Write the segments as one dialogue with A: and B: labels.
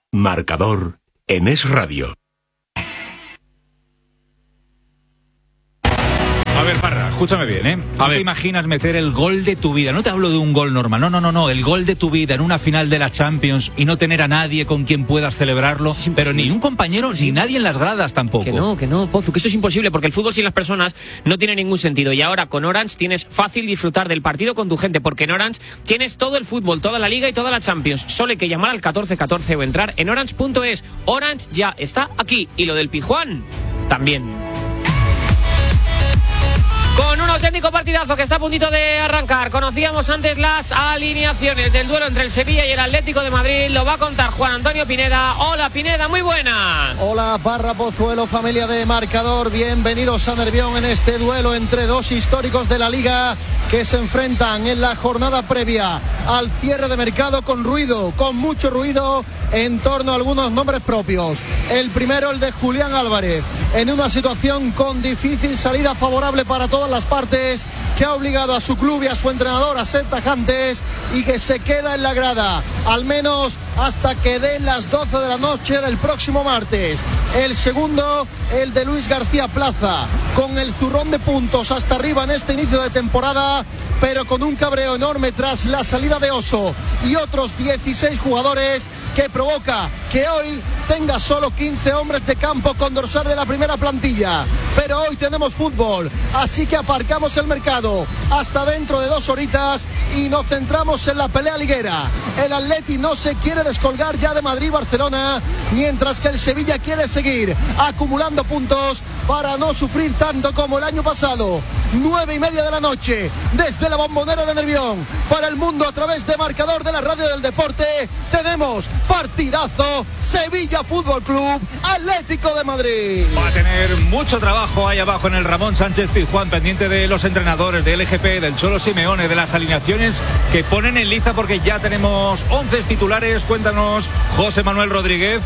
A: Marcador en Es Radio.
B: A ver, Parra, escúchame bien, ¿eh? ¿No te imaginas meter el gol de tu vida? No te hablo de un gol normal, no, el gol de tu vida en una final de la Champions y no tener a nadie con quien puedas celebrarlo, pero ni un compañero ni nadie en las gradas tampoco.
C: Que no, Pozu, que eso es imposible porque el fútbol sin las personas no tiene ningún sentido. Y ahora con Orange tienes fácil disfrutar del partido con tu gente, porque en Orange tienes todo el fútbol, toda la Liga y toda la Champions. Solo hay que llamar al 1414 o entrar en orange.es. Orange ya está aquí y lo del Pijuán también. Con un auténtico partidazo que está a puntito de arrancar. Conocíamos antes las alineaciones del duelo entre el Sevilla y el Atlético de Madrid. Lo va a contar Juan Antonio Pineda. Hola, Pineda, muy buenas.
D: Hola, Parra, Pozuelo, familia de Marcador. Bienvenidos a Nervión en este duelo entre dos históricos de la Liga que se enfrentan en la jornada previa al cierre de mercado con ruido, con mucho ruido en torno a algunos nombres propios. El primero, el de Julián Álvarez, en una situación con difícil salida favorable para todas las partes, que ha obligado a su club y a su entrenador a ser tajantes y que se queda en la grada, al menos hasta que den las 12 de la noche del próximo martes. El segundo, el de Luis García Plaza, con el zurrón de puntos hasta arriba en este inicio de temporada, pero con un cabreo enorme tras la salida de Oso y otros 16 jugadores, que provoca que hoy tenga solo 15 hombres de campo con dorsal de la primera plantilla. Pero hoy tenemos fútbol, así que aparcamos el mercado hasta dentro de 2 horitas y nos centramos en la pelea liguera. El Atleti no se quiere descolgar ya de Madrid y Barcelona, mientras que el Sevilla quiere seguir acumulando puntos para no sufrir tanto como el año pasado. 9:30 de la noche, desde la Bombonera de Nervión, para el mundo a través de Marcador de la Radio del Deporte, tenemos partidazo Sevilla Fútbol Club Atlético de Madrid.
B: Va a tener mucho trabajo ahí abajo en el Ramón Sánchez Pizjuán, pendiente de los entrenadores, de LGP, del Cholo Simeone, de las alineaciones que ponen en lista, porque ya tenemos 11 titulares. Cuéntanos, José Manuel Rodríguez.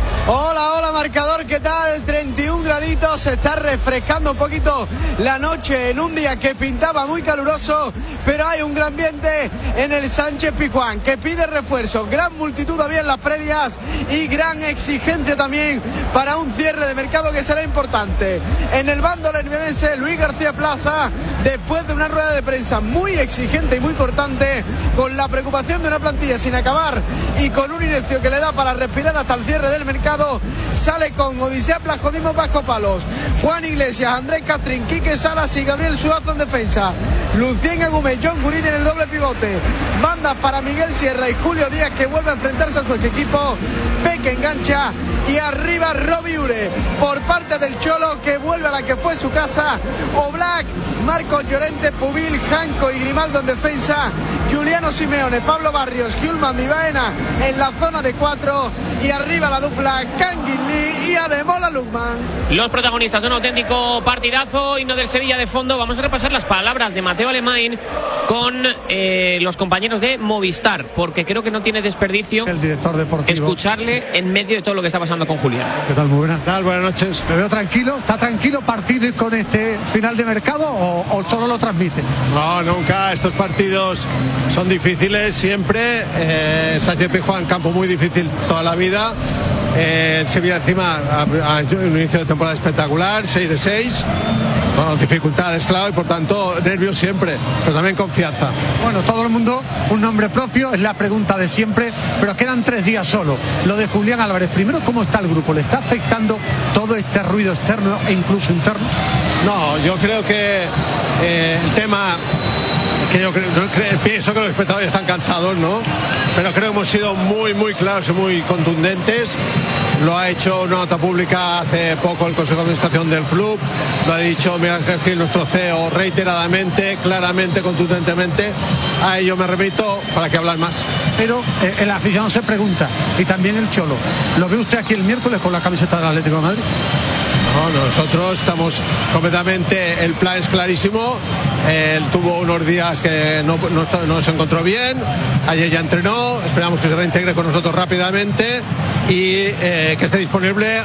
E: Hola, Marcador, ¿qué tal? 31 graditos, se está refrescando un poquito la noche en un día que pintaba muy caluroso, pero hay un gran ambiente en el Sánchez Pizjuán que pide refuerzo, gran multitud había en las previas y gran exigencia también para un cierre de mercado que será importante. En el bando nervionense, Luis García Plaza, después de una rueda de prensa muy exigente y muy cortante, con la preocupación de una plantilla sin acabar y con un inicio que le da para respirar hasta el cierre del mercado, sale con Odisea Plascodimo Vasco Palos, Juan Iglesias, Andrés Castrín, Quique Salas y Gabriel Suazo en defensa, Lucien Agumé, John Guridi en el doble pivote, bandas para Miguel Sierra y Julio Díaz, que vuelve a enfrentarse a su equipo, Peque engancha y arriba Robbie Ure por parte del Cholo, que vuelve a la que fue su casa, Oblak, Marcos Llorente, Pubil, Janco y Grimaldo en defensa, Juliano Simeone, Pablo Barrios, Hjulman y Baena en la zona de 4 y arriba la dupla Kangin Lee y Ademola Lukman.
C: Los protagonistas de un auténtico partidazo, himno del Sevilla de fondo. Vamos a repasar las palabras de Mateo Alemán con los compañeros de Movistar, porque creo que no tiene desperdicio
D: el director deportivo
C: escucharle en medio de todo lo que está pasando con Julián.
D: ¿Qué tal? Muy buenas. Buenas noches. Me veo tranquilo. ¿Está tranquilo partir con este final de mercado o solo lo transmite?
F: No, nunca. Estos partidos son difíciles siempre. Sánchez Pizjuán, campo muy difícil toda la vida. El Sevilla encima ha hecho un inicio de temporada espectacular, 6 de 6. Bueno, dificultades, claro, y por tanto nervios siempre, pero también confianza.
D: Bueno, todo el mundo, un nombre propio, es la pregunta de siempre, pero quedan 3 días solo. Lo de Julián Álvarez, primero, ¿cómo está el grupo? ¿Le está afectando todo este ruido externo e incluso interno?
F: No, yo creo que el tema, que yo pienso que los espectadores están cansados, ¿no? Pero creo que hemos sido muy, muy claros y muy contundentes. Lo ha hecho una nota pública hace poco el Consejo de Administración del club, lo ha dicho Miguel Ángel Gil, nuestro CEO, reiteradamente, claramente, contundentemente. A ello me remito, para que hablar más.
D: Pero el aficionado se pregunta, y también el Cholo, ¿lo ve usted aquí el miércoles con la camiseta del Atlético de Madrid?
F: No, nosotros estamos completamente, el plan es clarísimo. Él tuvo unos días que no se encontró bien, ayer ya entrenó, esperamos que se reintegre con nosotros rápidamente y que esté disponible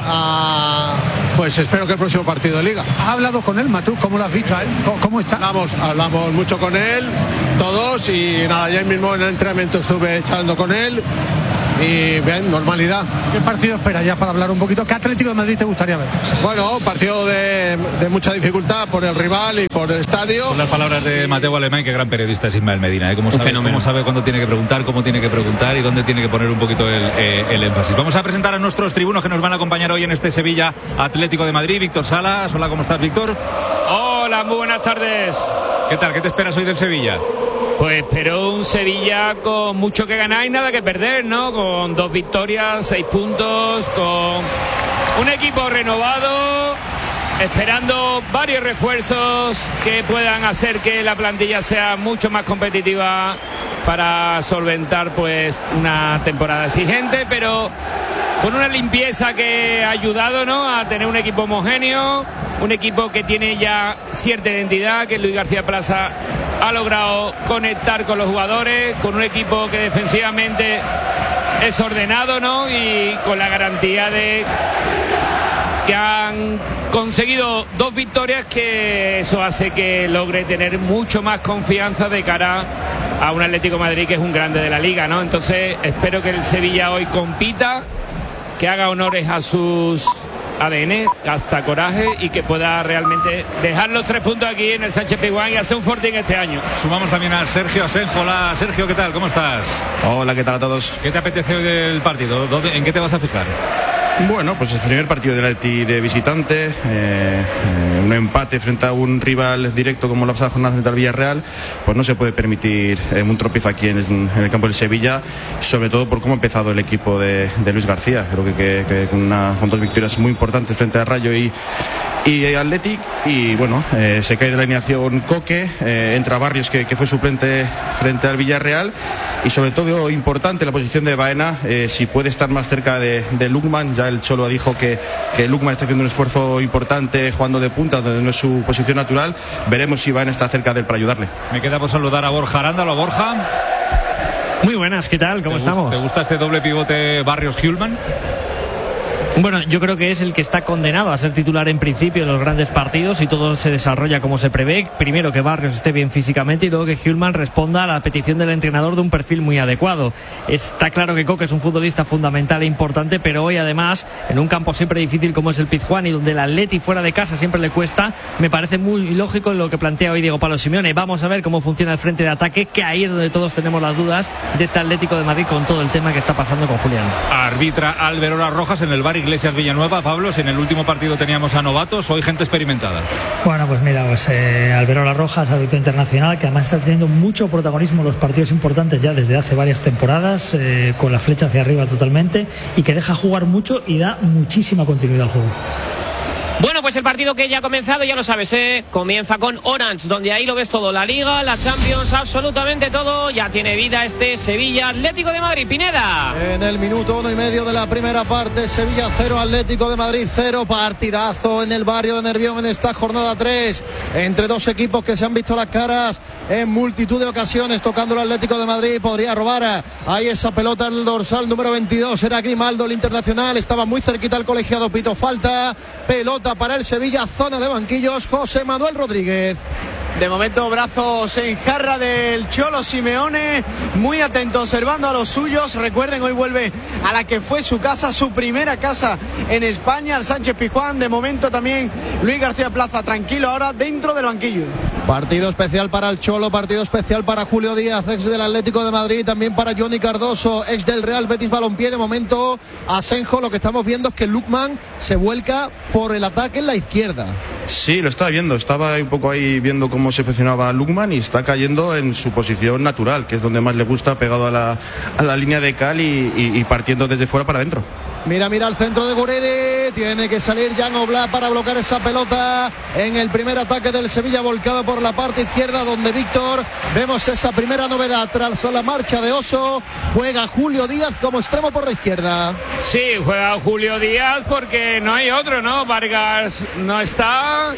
F: pues espero que el próximo partido de Liga.
D: ¿Has hablado con él, Matú? ¿Cómo lo has visto a él? ¿Cómo está?
F: Hablamos mucho con él, todos, y nada, ayer mismo en el entrenamiento estuve charlando con él y bien, normalidad.
D: ¿Qué partido esperas ya para hablar un poquito? ¿Qué Atlético de Madrid te gustaría ver?
F: Bueno, un partido de mucha dificultad por el rival y por el estadio.
B: Son las palabras de Mateo Alemán, que gran periodista es Ismael Medina, cómo sabe cuándo tiene que preguntar, cómo tiene que preguntar y dónde tiene que poner un poquito el énfasis. Vamos a presentar a nuestros tribunos que nos van a acompañar hoy en este Sevilla Atlético de Madrid. Víctor Salas, hola, ¿cómo estás, Víctor?
G: Hola, muy buenas tardes.
B: ¿Qué tal? ¿Qué te esperas hoy del Sevilla?
G: Pues espero un Sevilla con mucho que ganar y nada que perder, ¿no? Con 2 victorias, 6 puntos, con un equipo renovado, esperando varios refuerzos que puedan hacer que la plantilla sea mucho más competitiva para solventar pues una temporada exigente, pero con una limpieza que ha ayudado, ¿no?, a tener un equipo homogéneo, un equipo que tiene ya cierta identidad, que Luis García Plaza ha logrado conectar con los jugadores, con un equipo que defensivamente es ordenado, ¿no?, y con la garantía de que han conseguido 2 victorias, que eso hace que logre tener mucho más confianza de cara a un Atlético de Madrid que es un grande de la liga, ¿no? Entonces espero que el Sevilla hoy compita, que haga honores a sus ADN, hasta coraje, y que pueda realmente dejar los 3 puntos aquí en el Sánchez Pizjuán y hacer un fortín este año.
B: Sumamos también a Sergio Asenjo. Hola, Sergio, ¿qué tal? ¿Cómo estás?
H: Hola, ¿qué tal a todos?
B: ¿Qué te apetece hoy del partido? ¿En qué te vas a fijar?
H: Bueno, pues el primer partido del Atleti de visitante, un empate frente a un rival directo como la pasada jornada frente al Villarreal, pues no se puede permitir un tropiezo aquí en el campo del Sevilla, sobre todo por cómo ha empezado el equipo de Luis García. Creo que con 2 victorias muy importantes frente a Rayo y Athletic, y bueno, se cae de la alineación Coque, entra Barrios, que fue suplente frente al Villarreal, y sobre todo importante la posición de Baena, si puede estar más cerca de Lukman. Ya el Cholo dijo que Lukman está haciendo un esfuerzo importante jugando de punta, donde no es su posición natural. Veremos si Baena está cerca de él para ayudarle.
B: Me queda por saludar a Borja Arándalo. Borja,
I: muy buenas, ¿qué tal? ¿Cómo estamos?
B: ¿Te gusta este doble pivote Barrios-Hjulman?
I: Bueno, yo creo que es el que está condenado a ser titular en principio en los grandes partidos, y todo se desarrolla como se prevé. Primero, que Barrios esté bien físicamente, y luego que Hjulman responda a la petición del entrenador de un perfil muy adecuado. Está claro que Coque es un futbolista fundamental e importante, pero hoy además, en un campo siempre difícil como es el Pizjuán, y donde el Atleti fuera de casa siempre le cuesta, me parece muy lógico lo que plantea hoy Diego Pablo Simeone. Vamos a ver cómo funciona el frente de ataque, que ahí es donde todos tenemos las dudas de este Atlético de Madrid, con todo el tema que está pasando con Julián.
B: Arbitra Alberola Rojas en el bar Iglesias Villanueva. Pablo, si en el último partido teníamos a novatos, hoy gente experimentada.
J: Bueno, pues mira, Alberola Rojas, árbitro internacional, que además está teniendo mucho protagonismo en los partidos importantes ya desde hace varias temporadas, con la flecha hacia arriba totalmente, y que deja jugar mucho y da muchísima continuidad al juego.
C: Bueno, pues el partido que ya ha comenzado, ya lo sabes, comienza con Orange, donde ahí lo ves todo, la Liga, la Champions, absolutamente todo. Ya tiene vida este Sevilla Atlético de Madrid. Pineda.
D: En el minuto 1,5 de la primera parte, Sevilla 0, Atlético de Madrid 0. Partidazo en el barrio de Nervión en esta jornada 3, entre 2 equipos que se han visto las caras en multitud de ocasiones. Tocando el Atlético de Madrid, podría robar ahí esa pelota en el dorsal número 22, era Grimaldo, el internacional, estaba muy cerquita el colegiado, pito falta, pelota para el Sevilla, zona de banquillos, José Manuel Rodríguez.
E: De momento, brazos en jarra del Cholo Simeone, muy atento, observando a los suyos. Recuerden, hoy vuelve a la que fue su casa, su primera casa en España, al Sánchez Pizjuán. De momento también Luis García Plaza, tranquilo ahora dentro del banquillo.
D: Partido especial para el Cholo, partido especial para Julio Díaz, ex del Atlético de Madrid, también para Johnny Cardoso, ex del Real Betis Balompié. De momento, Asenjo, lo que estamos viendo es que Lukman se vuelca por el ataque en la izquierda.
H: Sí, lo estaba viendo, estaba un poco ahí viendo cómo se posicionaba Lukman, y está cayendo en su posición natural, que es donde más le gusta, pegado a la línea de cal y partiendo desde fuera para adentro.
D: Mira el centro de Guridi, tiene que salir Jan Oblak para bloquear esa pelota en el primer ataque del Sevilla, volcado por la parte izquierda, donde Víctor, vemos esa primera novedad tras la marcha de Oso. Juega Julio Díaz como extremo por la izquierda.
G: Sí, juega Julio Díaz porque no hay otro, ¿no? Vargas no está,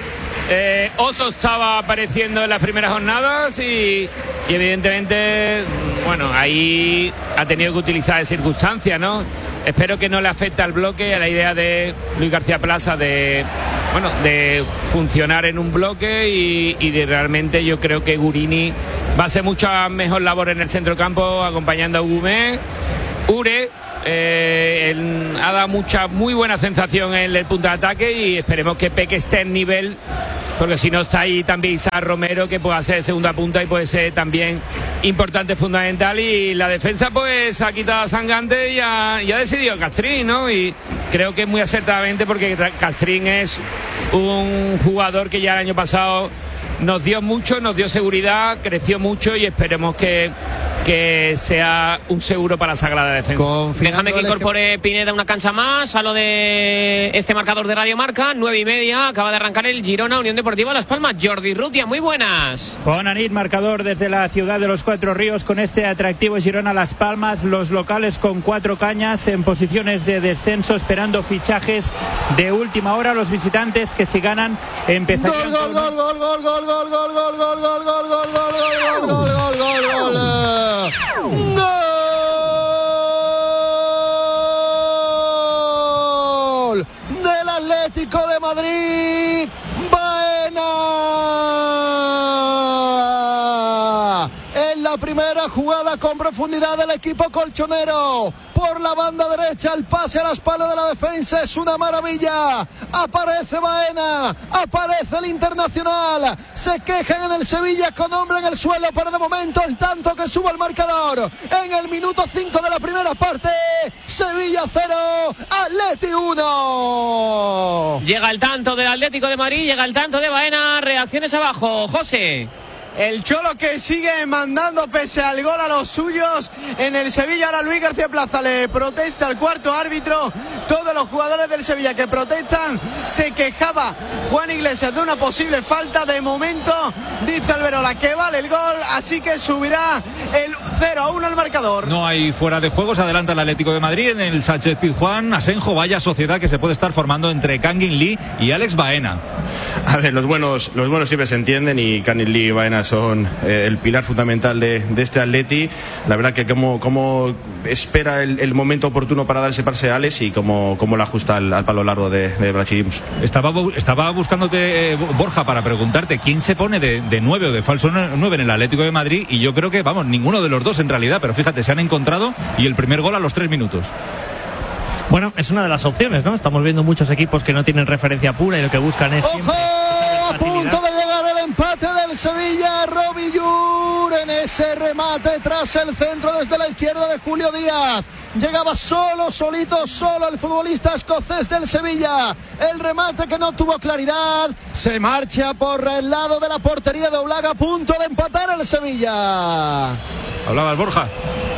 G: Oso estaba apareciendo en las primeras jornadas y evidentemente, bueno, ahí ha tenido que utilizar de circunstancias, ¿no? Espero que no le afecte al bloque, a la idea de Luis García Plaza de funcionar en un bloque, y de realmente yo creo que Gurini va a hacer mucha mejor labor en el centro campo, acompañando a Ure. ha dado muy buena sensación en el punto de ataque y esperemos que Peque esté en nivel, porque si no está ahí también Isaac Romero, que puede hacer segunda punta y puede ser también importante, fundamental. Y la defensa pues ha quitado a Sangante y ha decidido Castrín, ¿no? Y creo que es muy acertadamente, porque Castrín es un jugador que ya el año pasado nos dio mucho, nos dio seguridad, creció mucho y esperemos que sea un seguro para la Sagrada Defensa.
C: Déjame que incorpore Pineda una cancha más a lo de este marcador de Radio Marca. 9:30, acaba de arrancar el Girona Unión Deportiva Las Palmas. Jordi Rutia, muy buenas.
K: Bona nit, marcador desde la ciudad de los Cuatro Ríos con este atractivo Girona Las Palmas. Los locales con 4 cañas en posiciones de descenso, esperando fichajes de última hora. Los visitantes, que si ganan empezarían
D: ¡Gol del Atlético de Madrid! ¡Baena! En la primera jugada con profundidad del equipo colchonero, por la banda derecha, el pase a la espalda de la defensa es una maravilla. Aparece Baena, aparece el Internacional, se quejan en el Sevilla con hombre en el suelo, pero de momento el tanto que sube el marcador en el minuto 5 de la primera parte. Sevilla 0, Atleti 1.
C: Llega el tanto del Atlético de Madrid, llega el tanto de Baena. Reacciones abajo, José.
E: El Cholo que sigue mandando pese al gol a los suyos en el Sevilla. Ahora Luis García Plaza le protesta al cuarto árbitro. Todos los jugadores del Sevilla que protestan. Se quejaba Juan Iglesias de una posible falta. De momento dice Alberola que vale el gol, así que subirá el 0-1 al marcador.
B: No hay fuera de juego, se adelanta el Atlético de Madrid en el Sánchez Pizjuán. Asenjo, vaya sociedad que se puede estar formando entre Kangin Lee y Alex Baena.
H: A ver, los buenos siempre se entienden, y Kangin Lee y Baena son el pilar fundamental de este Atleti. La verdad que como espera el momento oportuno para dar ese pase a Alex y como lo ajusta al palo largo de Brachidimos.
B: Estaba buscándote, Borja, para preguntarte quién se pone de 9 o de falso 9 en el Atlético de Madrid, y yo creo que, ninguno de los dos en realidad, pero fíjate, se han encontrado, y el primer gol a los 3 minutos.
I: Bueno, es una de las opciones, ¿no? Estamos viendo muchos equipos que no tienen referencia pura y lo que buscan es siempre...
D: ¡Ojo! A punto de llegar el empate del Sevilla. Robillur en ese remate tras el centro desde la izquierda de Julio Díaz. Llegaba solo el futbolista escocés del Sevilla. El remate que no tuvo claridad. Se marcha por el lado de la portería de Oblak, a punto de empatar el Sevilla.
B: ¿Hablabas, Borja?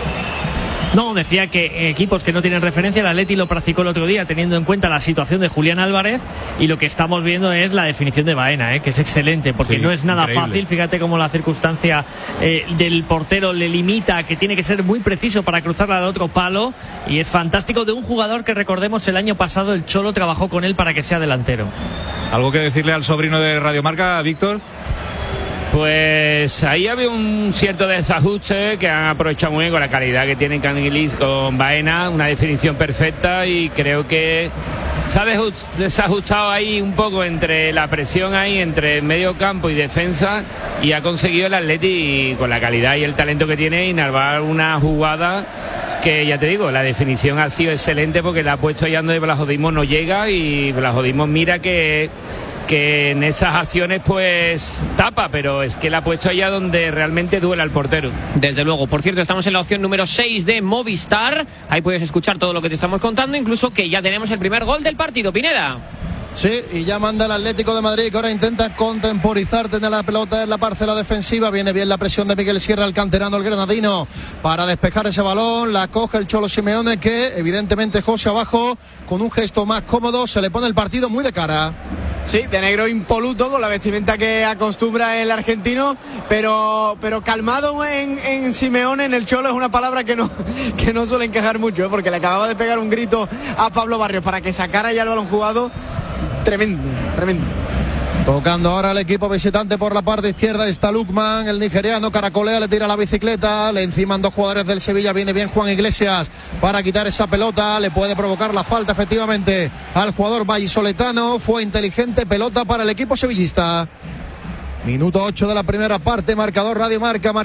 I: No, decía que equipos que no tienen referencia, el Atleti lo practicó el otro día teniendo en cuenta la situación de Julián Álvarez, y lo que estamos viendo es la definición de Baena, que es excelente, porque sí, no es nada increíble. Fácil. Fíjate cómo la circunstancia del portero le limita, que tiene que ser muy preciso para cruzarla al otro palo, y es fantástico de un jugador que, recordemos, el año pasado el Cholo trabajó con él para que sea delantero.
B: ¿Algo que decirle al sobrino de Radio Marca, Víctor?
G: Pues ahí había un cierto desajuste que han aprovechado muy bien con la calidad que tienen Canguilis con Baena, una definición perfecta, y creo que se ha desajustado ahí un poco entre la presión ahí entre medio campo y defensa, y ha conseguido el Atleti, con la calidad y el talento que tiene, innervar una jugada que, ya te digo, la definición ha sido excelente, porque la ha puesto allá donde Blasodimos no llega, y Blasodimos mira que en esas acciones pues tapa, pero es que la ha puesto allá donde realmente duele al portero.
C: Desde luego. Por cierto, estamos en la opción número 6 de Movistar. Ahí puedes escuchar todo lo que te estamos contando, incluso que ya tenemos el primer gol del partido. Pineda.
D: Sí, y ya manda el Atlético de Madrid, que ahora intenta contemporizar, tener la pelota en la parcela defensiva. Viene bien la presión de Miguel Sierra, el canterano, el granadino, para despejar ese balón. La coge el Cholo Simeone, que evidentemente José abajo, con un gesto más cómodo, se le pone el partido muy de cara.
E: Sí, de negro impoluto, con la vestimenta que acostumbra el argentino, pero calmado en Simeone. En el Cholo es una palabra que no suele encajar mucho, porque le acababa de pegar un grito a Pablo Barrios para que sacara ya el balón jugado. Tremendo.
D: Tocando ahora el equipo visitante por la parte izquierda está Lukman, el nigeriano, caracolea, le tira la bicicleta, le enciman 2 jugadores del Sevilla. Viene bien Juan Iglesias para quitar esa pelota, le puede provocar la falta efectivamente al jugador vallisoletano. Fue inteligente, pelota para el equipo sevillista. Minuto 8 de la primera parte, marcador Radio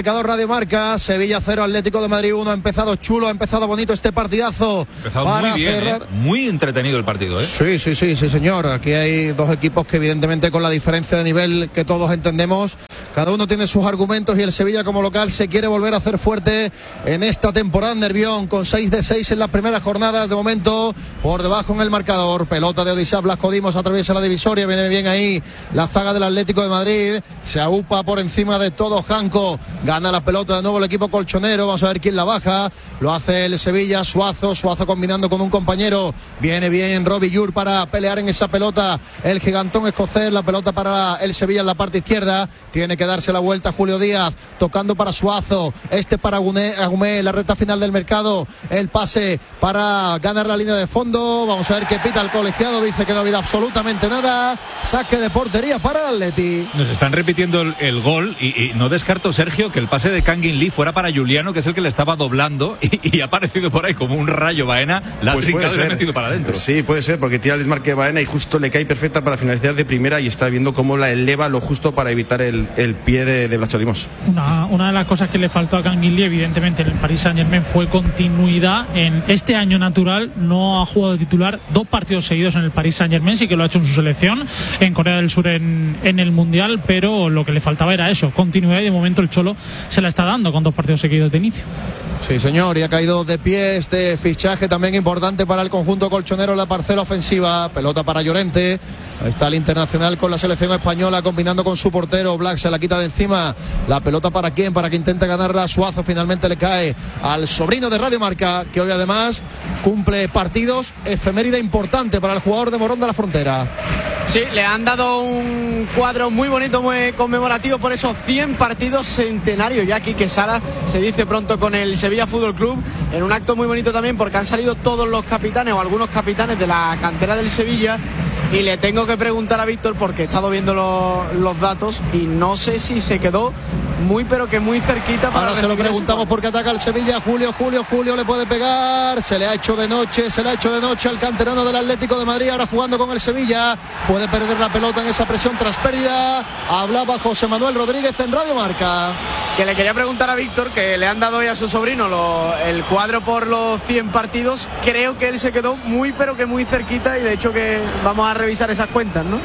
D: Marca, Sevilla 0, Atlético de Madrid 1. Ha empezado chulo, ha empezado bonito este partidazo.
B: Ha empezado muy bien, muy entretenido el partido, ¿eh?
D: Sí, señor. Aquí hay dos equipos que evidentemente con la diferencia de nivel que todos entendemos, cada uno tiene sus argumentos y el Sevilla como local se quiere volver a hacer fuerte en esta temporada en Nervión, con 6 de 6 en las primeras jornadas. De momento por debajo en el marcador, pelota de Odisá Blasco Dimos, atraviesa la divisoria, viene bien ahí la zaga del Atlético de Madrid, se aupa por encima de todo Janco, gana la pelota de nuevo el equipo colchonero, vamos a ver quién la baja, lo hace el Sevilla, Suazo combinando con un compañero, viene bien Robbie Yur para pelear en esa pelota, el gigantón escocés, la pelota para el Sevilla en la parte izquierda, tiene que darse la vuelta Julio Díaz, tocando para Suazo, para Agumé, la recta final del mercado, el pase para ganar la línea de fondo, vamos a ver qué pita el colegiado, dice que no ha habido absolutamente nada, saque de portería para el Atleti.
B: Nos están repitiendo el gol y no descarto, Sergio, que el pase de Kangin Lee fuera para Juliano, que es el que le estaba doblando y ha aparecido por ahí como un rayo Baena, la ha trincado y le ha metido para adentro.
H: Sí, puede ser, porque tira el desmarque de Baena y justo le cae perfecta para finalizar de primera y está viendo cómo la eleva lo justo para evitar el pie de Blasco Dimos.
L: Una de las cosas que le faltó a Kangin Lee, evidentemente, en el Paris Saint-Germain fue continuidad. En este año natural no ha jugado de titular 2 partidos seguidos en el Paris Saint-Germain, sí que lo ha hecho en su selección, en Corea del Sur en el Mundial, pero lo que le faltaba era eso, continuidad, y de momento el Cholo se la está dando con 2 partidos seguidos de inicio.
D: Sí, señor, y ha caído de pie este fichaje también importante para el conjunto colchonero en la parcela ofensiva. Pelota para Llorente. Ahí está el internacional con la selección española combinando con su portero. Black se la quita de encima. La pelota para quién, para que intente ganarla Suazo. Finalmente le cae al sobrino de Radio Marca, que hoy además cumple partidos, efeméride importante para el jugador de Morón de la Frontera.
E: Sí, le han dado un cuadro muy bonito, muy conmemorativo por esos 100 partidos centenarios. Ya aquí que Sala se dice pronto con el Sevilla Fútbol Club, en un acto muy bonito también porque han salido todos los capitanes o algunos capitanes de la cantera del Sevilla. Y le tengo que preguntar a Víctor porque he estado viendo los datos y no sé si se quedó muy pero que muy cerquita para.
D: Ahora se lo preguntamos porque ataca el Sevilla. Julio le puede pegar, se le ha hecho de noche al canterano del Atlético de Madrid, ahora jugando con el Sevilla, puede perder la pelota en esa presión tras pérdida. Hablaba José Manuel Rodríguez en Radio Marca.
E: Que le quería preguntar a Víctor, que le han dado hoy a su sobrino el cuadro por los 100 partidos, creo que él se quedó muy pero que muy cerquita y de hecho que vamos a revisar esas cuentas, ¿no?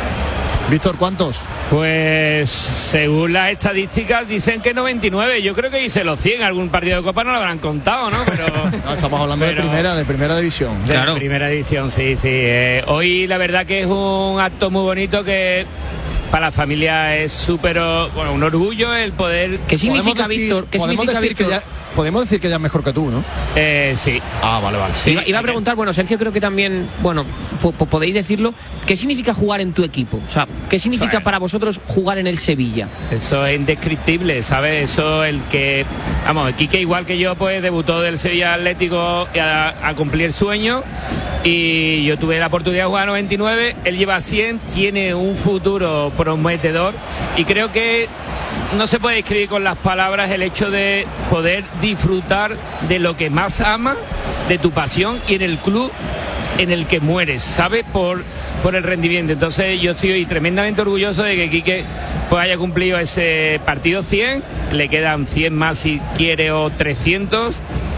D: Víctor, ¿cuántos?
G: Pues según las estadísticas dicen que 99. Yo creo que hice los 100. Algún partido de Copa no lo habrán contado, ¿no? Pero
D: no, estamos hablando de primera división.
G: Claro. Primera división, sí. Hoy la verdad que es un acto muy bonito que para la familia es súper, bueno, un orgullo el poder.
C: ¿Qué significa, Víctor? ¿Qué significa, Víctor?
D: Podemos decir que ya es mejor que tú, ¿no?
G: Sí.
D: Vale.
C: Sí, iba a preguntar, bueno, Sergio creo que también, bueno, podéis decirlo, ¿qué significa jugar en tu equipo? O sea, ¿qué significa para vosotros jugar en el Sevilla?
G: Eso es indescriptible, ¿sabes? Eso el que, vamos, Quique igual que yo, pues debutó del Sevilla Atlético a cumplir sueño y yo tuve la oportunidad de jugar a 99, él lleva 100, tiene un futuro prometedor y creo que no se puede describir con las palabras el hecho de poder disfrutar de lo que más amas, de tu pasión y en el club en el que mueres, ¿sabes? Por el rendimiento. Entonces yo estoy tremendamente orgulloso de que Quique pues haya cumplido ese partido 100, le quedan 100 más si quiere o 300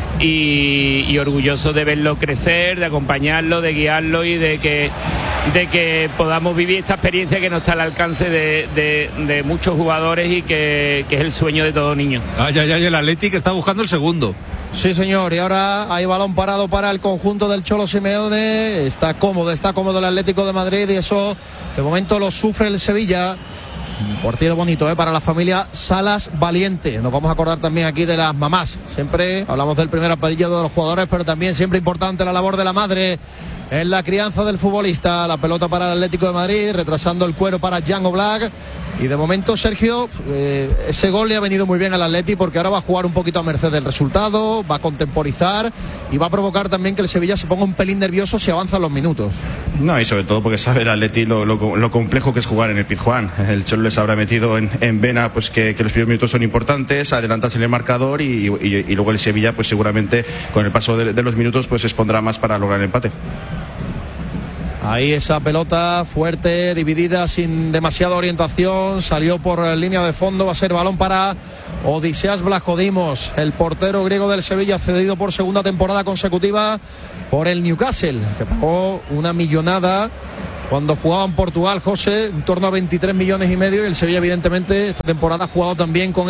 G: y orgulloso de verlo crecer, de acompañarlo, de guiarlo y de que podamos vivir esta experiencia que no está al alcance de muchos jugadores y que es el sueño de todo niño.
B: El Atlético está buscando el segundo.
D: Sí, señor, y ahora hay balón parado para el conjunto del Cholo Simeone. Está cómodo el Atlético de Madrid y eso de momento lo sufre el Sevilla. Un partido bonito para la familia Salas Valiente. Nos vamos a acordar también aquí de las mamás. Siempre hablamos del primer apellido de los jugadores, pero también siempre importante la labor de la madre en la crianza del futbolista. La pelota para el Atlético de Madrid, retrasando el cuero para Jan Oblak. Y de momento, Sergio, ese gol le ha venido muy bien al Atleti porque ahora va a jugar un poquito a merced del resultado, va a contemporizar y va a provocar también que el Sevilla se ponga un pelín nervioso si avanzan los minutos.
H: No, y sobre todo porque sabe el Atleti lo complejo que es jugar en el Pizjuán. El Cholo les habrá metido en vena pues que los primeros minutos son importantes, adelantarse en el marcador y luego el Sevilla pues seguramente con el paso de los minutos pues se expondrá más para lograr el empate.
D: Ahí esa pelota fuerte, dividida, sin demasiada orientación, salió por línea de fondo, va a ser balón para Odiseas Vlachodimos, el portero griego del Sevilla, cedido por segunda temporada consecutiva por el Newcastle, que pagó una millonada cuando jugaba en Portugal, José, en torno a 23 millones y medio, y el Sevilla evidentemente esta temporada ha jugado también con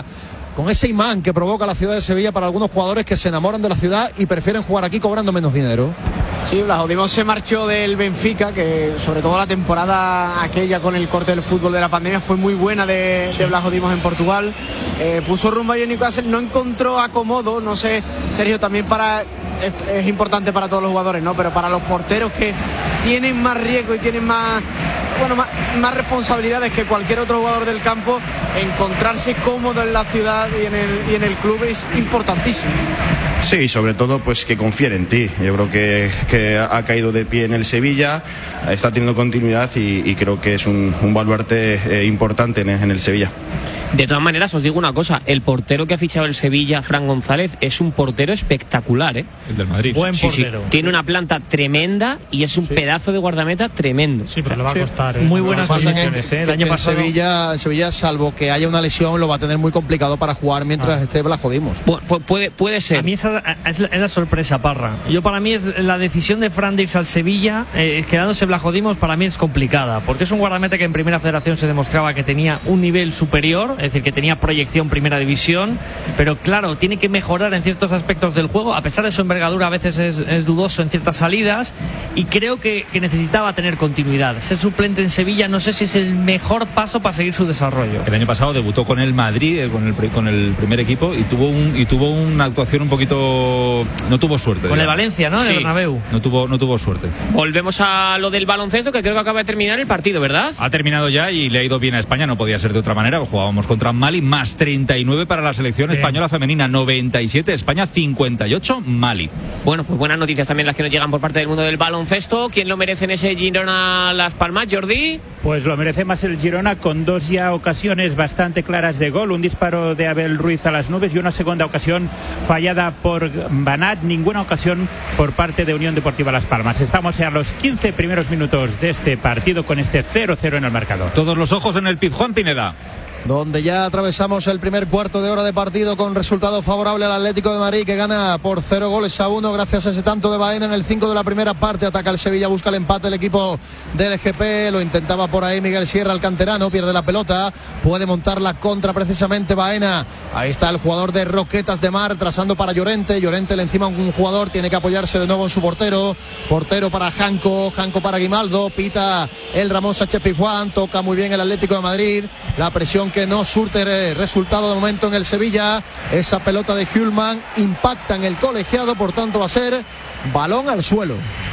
D: ese imán que provoca la ciudad de Sevilla para algunos jugadores que se enamoran de la ciudad y prefieren jugar aquí cobrando menos dinero.
E: Sí, Vlachodimos se marchó del Benfica, que sobre todo la temporada aquella con el corte del fútbol de la pandemia fue muy buena de Vlachodimos en Portugal. Puso rumbo a Newcastle, no encontró acomodo, no sé, Sergio, también es importante para todos los jugadores, ¿no? Pero para los porteros que tienen más riesgo y tienen más responsabilidades que cualquier otro jugador del campo, encontrarse cómodo en la ciudad y en el club es importantísimo.
H: Sí, sobre todo pues que confíe en ti. Yo creo que ha caído de pie en el Sevilla, está teniendo continuidad y creo que es un baluarte importante en el Sevilla.
C: De todas maneras, os digo una cosa, el portero que ha fichado el Sevilla, Fran González, es un portero espectacular, ¿eh?
B: El del Madrid.
I: Buen portero.
C: Sí. Tiene una planta tremenda y es un pedazo de guardameta tremendo.
L: Sí, pero le va a costar.
I: Muy buenas condiciones,
D: el año pasado. En Sevilla, salvo que haya una lesión, lo va a tener muy complicado para jugar mientras esté Vlachodimos.
C: Puede ser.
I: A mí esa es la sorpresa, Parra. Para mí es la decisión de Fran de irse al Sevilla, quedándose Vlachodimos, para mí es complicada, porque es un guardameta que en Primera Federación se demostraba que tenía un nivel superior, es decir, que tenía proyección Primera División, pero claro, tiene que mejorar en ciertos aspectos del juego. A pesar de su envergadura, a veces es dudoso en ciertas salidas, y creo que necesitaba tener continuidad. Ser suplente en Sevilla no sé si es el mejor paso para seguir su desarrollo.
B: El año pasado debutó con el Madrid, con el primer equipo, y tuvo una actuación un poquito, no tuvo suerte.
I: Con el Valencia, ¿no?
C: Sí.
I: El Bernabéu.
B: No tuvo suerte.
C: Volvemos a lo del baloncesto, que creo que acaba de terminar el partido, ¿verdad?
B: Ha terminado ya y le ha ido bien a España, no podía ser de otra manera. Jugábamos contra Mali, más 39 para la selección española femenina, 97 España, 58 Mali.
C: Bueno, pues buenas noticias también las que nos llegan por parte del mundo del baloncesto. ¿Quién lo merece en ese Girona Las Palmas, Jordi?
K: Pues lo merece más el Girona, con dos ya ocasiones bastante claras de gol, un disparo de Abel Ruiz a las nubes y una segunda ocasión fallada por Banat, ninguna ocasión por parte de Unión Deportiva Las Palmas. Estamos a los 15 primeros minutos de este partido con este 0-0 en el marcador.
B: Todos los ojos en el Pizjuán, Pineda,
D: donde ya atravesamos el primer cuarto de hora de partido con resultado favorable al Atlético de Madrid, que gana por 0-1 gracias a ese tanto de Baena en el 5 de la primera parte. Ataca el Sevilla, busca el empate el equipo del GP, lo intentaba por ahí Miguel Sierra, el canterano, pierde la pelota, puede montar la contra precisamente Baena. Ahí está el jugador de Roquetas de Mar trazando para Llorente le encima un jugador, tiene que apoyarse de nuevo en su portero para Janco para Guimaldo, pita el Ramón Sánchez Pizjuán, toca muy bien el Atlético de Madrid, la presión que no surte resultado de momento en el Sevilla. Esa pelota de Hjulman impacta en el colegiado, por tanto va a ser balón al suelo.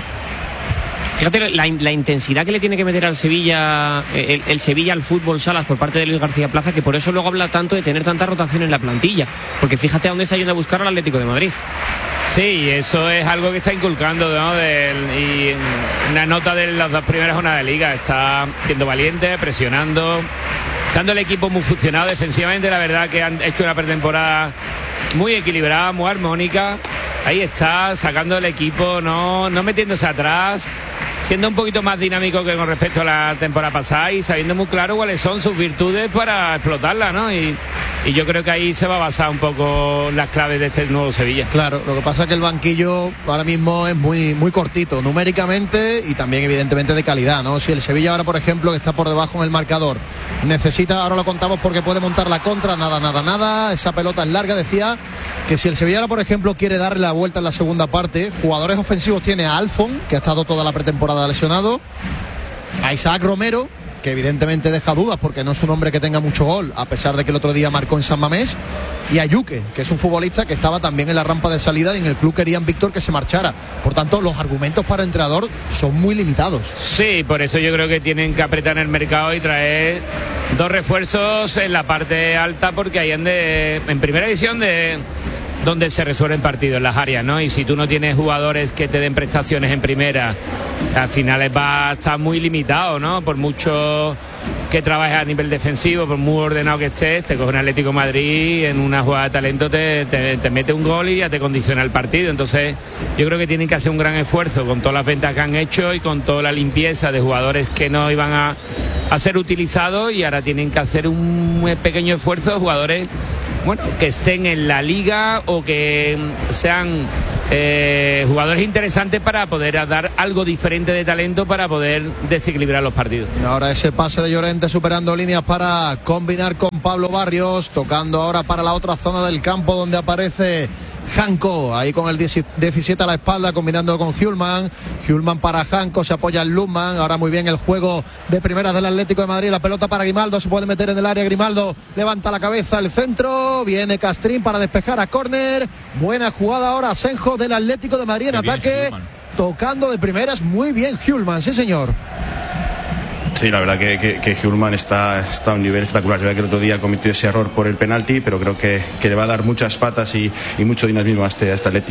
C: Fíjate la intensidad que le tiene que meter al Sevilla, el Sevilla al fútbol Salas por parte de Luis García Plaza, que por eso luego habla tanto de tener tanta rotación en la plantilla, porque fíjate a dónde está yendo a buscar al Atlético de Madrid.
G: Sí, eso es algo que está inculcando, ¿no? Y una nota de las dos primeras jornadas de liga, está siendo valiente, presionando, estando el equipo muy funcionado defensivamente. La verdad que han hecho una pretemporada muy equilibrada, muy armónica. Ahí está, sacando el equipo, no metiéndose atrás, siendo un poquito más dinámico que con respecto a la temporada pasada y sabiendo muy claro cuáles son sus virtudes para explotarlas, ¿no? Y yo creo que ahí se va a basar un poco las claves de este nuevo Sevilla.
D: Claro, lo que pasa es que el banquillo ahora mismo es muy, muy cortito, numéricamente y también evidentemente de calidad, ¿no? Si el Sevilla ahora, por ejemplo, que está por debajo en el marcador, necesita, ahora lo contamos porque puede montar la contra, nada, esa pelota es larga, decía que si el Sevilla ahora, por ejemplo, quiere darle la vuelta en la segunda parte, jugadores ofensivos tiene a Alfon, que ha estado toda la pretemporada lesionado, a Isaac Romero, que evidentemente deja dudas porque no es un hombre que tenga mucho gol, a pesar de que el otro día marcó en San Mamés, y a Yuque, que es un futbolista que estaba también en la rampa de salida y en el club querían Víctor que se marchara. Por tanto, los argumentos para el entrenador son muy limitados.
G: Sí, por eso yo creo que tienen que apretar en el mercado y traer dos refuerzos en la parte alta, porque ahí en primera división donde se resuelven partidos, en las áreas, ¿no? Y si tú no tienes jugadores que te den prestaciones en primera, al final va a estar muy limitado, ¿no? Por mucho que trabajes a nivel defensivo, por muy ordenado que estés, te coge un Atlético de Madrid, en una jugada de talento te mete un gol y ya te condiciona el partido. Entonces yo creo que tienen que hacer un gran esfuerzo con todas las ventas que han hecho y con toda la limpieza de jugadores que no iban a ser utilizados, y ahora tienen que hacer un pequeño esfuerzo de jugadores, bueno, que estén en la liga o que sean jugadores interesantes para poder dar algo diferente de talento para poder desequilibrar los partidos.
D: Ahora ese pase de Llorente superando líneas para combinar con Pablo Barrios, tocando ahora para la otra zona del campo donde aparece Janko, ahí con el 17 a la espalda, combinando con Hjulmand para Janko, se apoya en Lundman. Ahora muy bien el juego de primeras del Atlético de Madrid, la pelota para Grimaldo, se puede meter en el área, Grimaldo levanta la cabeza, el centro, viene Castrín para despejar a córner, buena jugada ahora Asenjo del Atlético de Madrid en ataque, tocando de primeras muy bien Hjulmand, sí señor.
H: Sí, la verdad que Hjulmand está a un nivel espectacular. Es verdad que el otro día cometió ese error por el penalti, pero creo que le va a dar muchas patas y mucho dinamismo a este Atleti.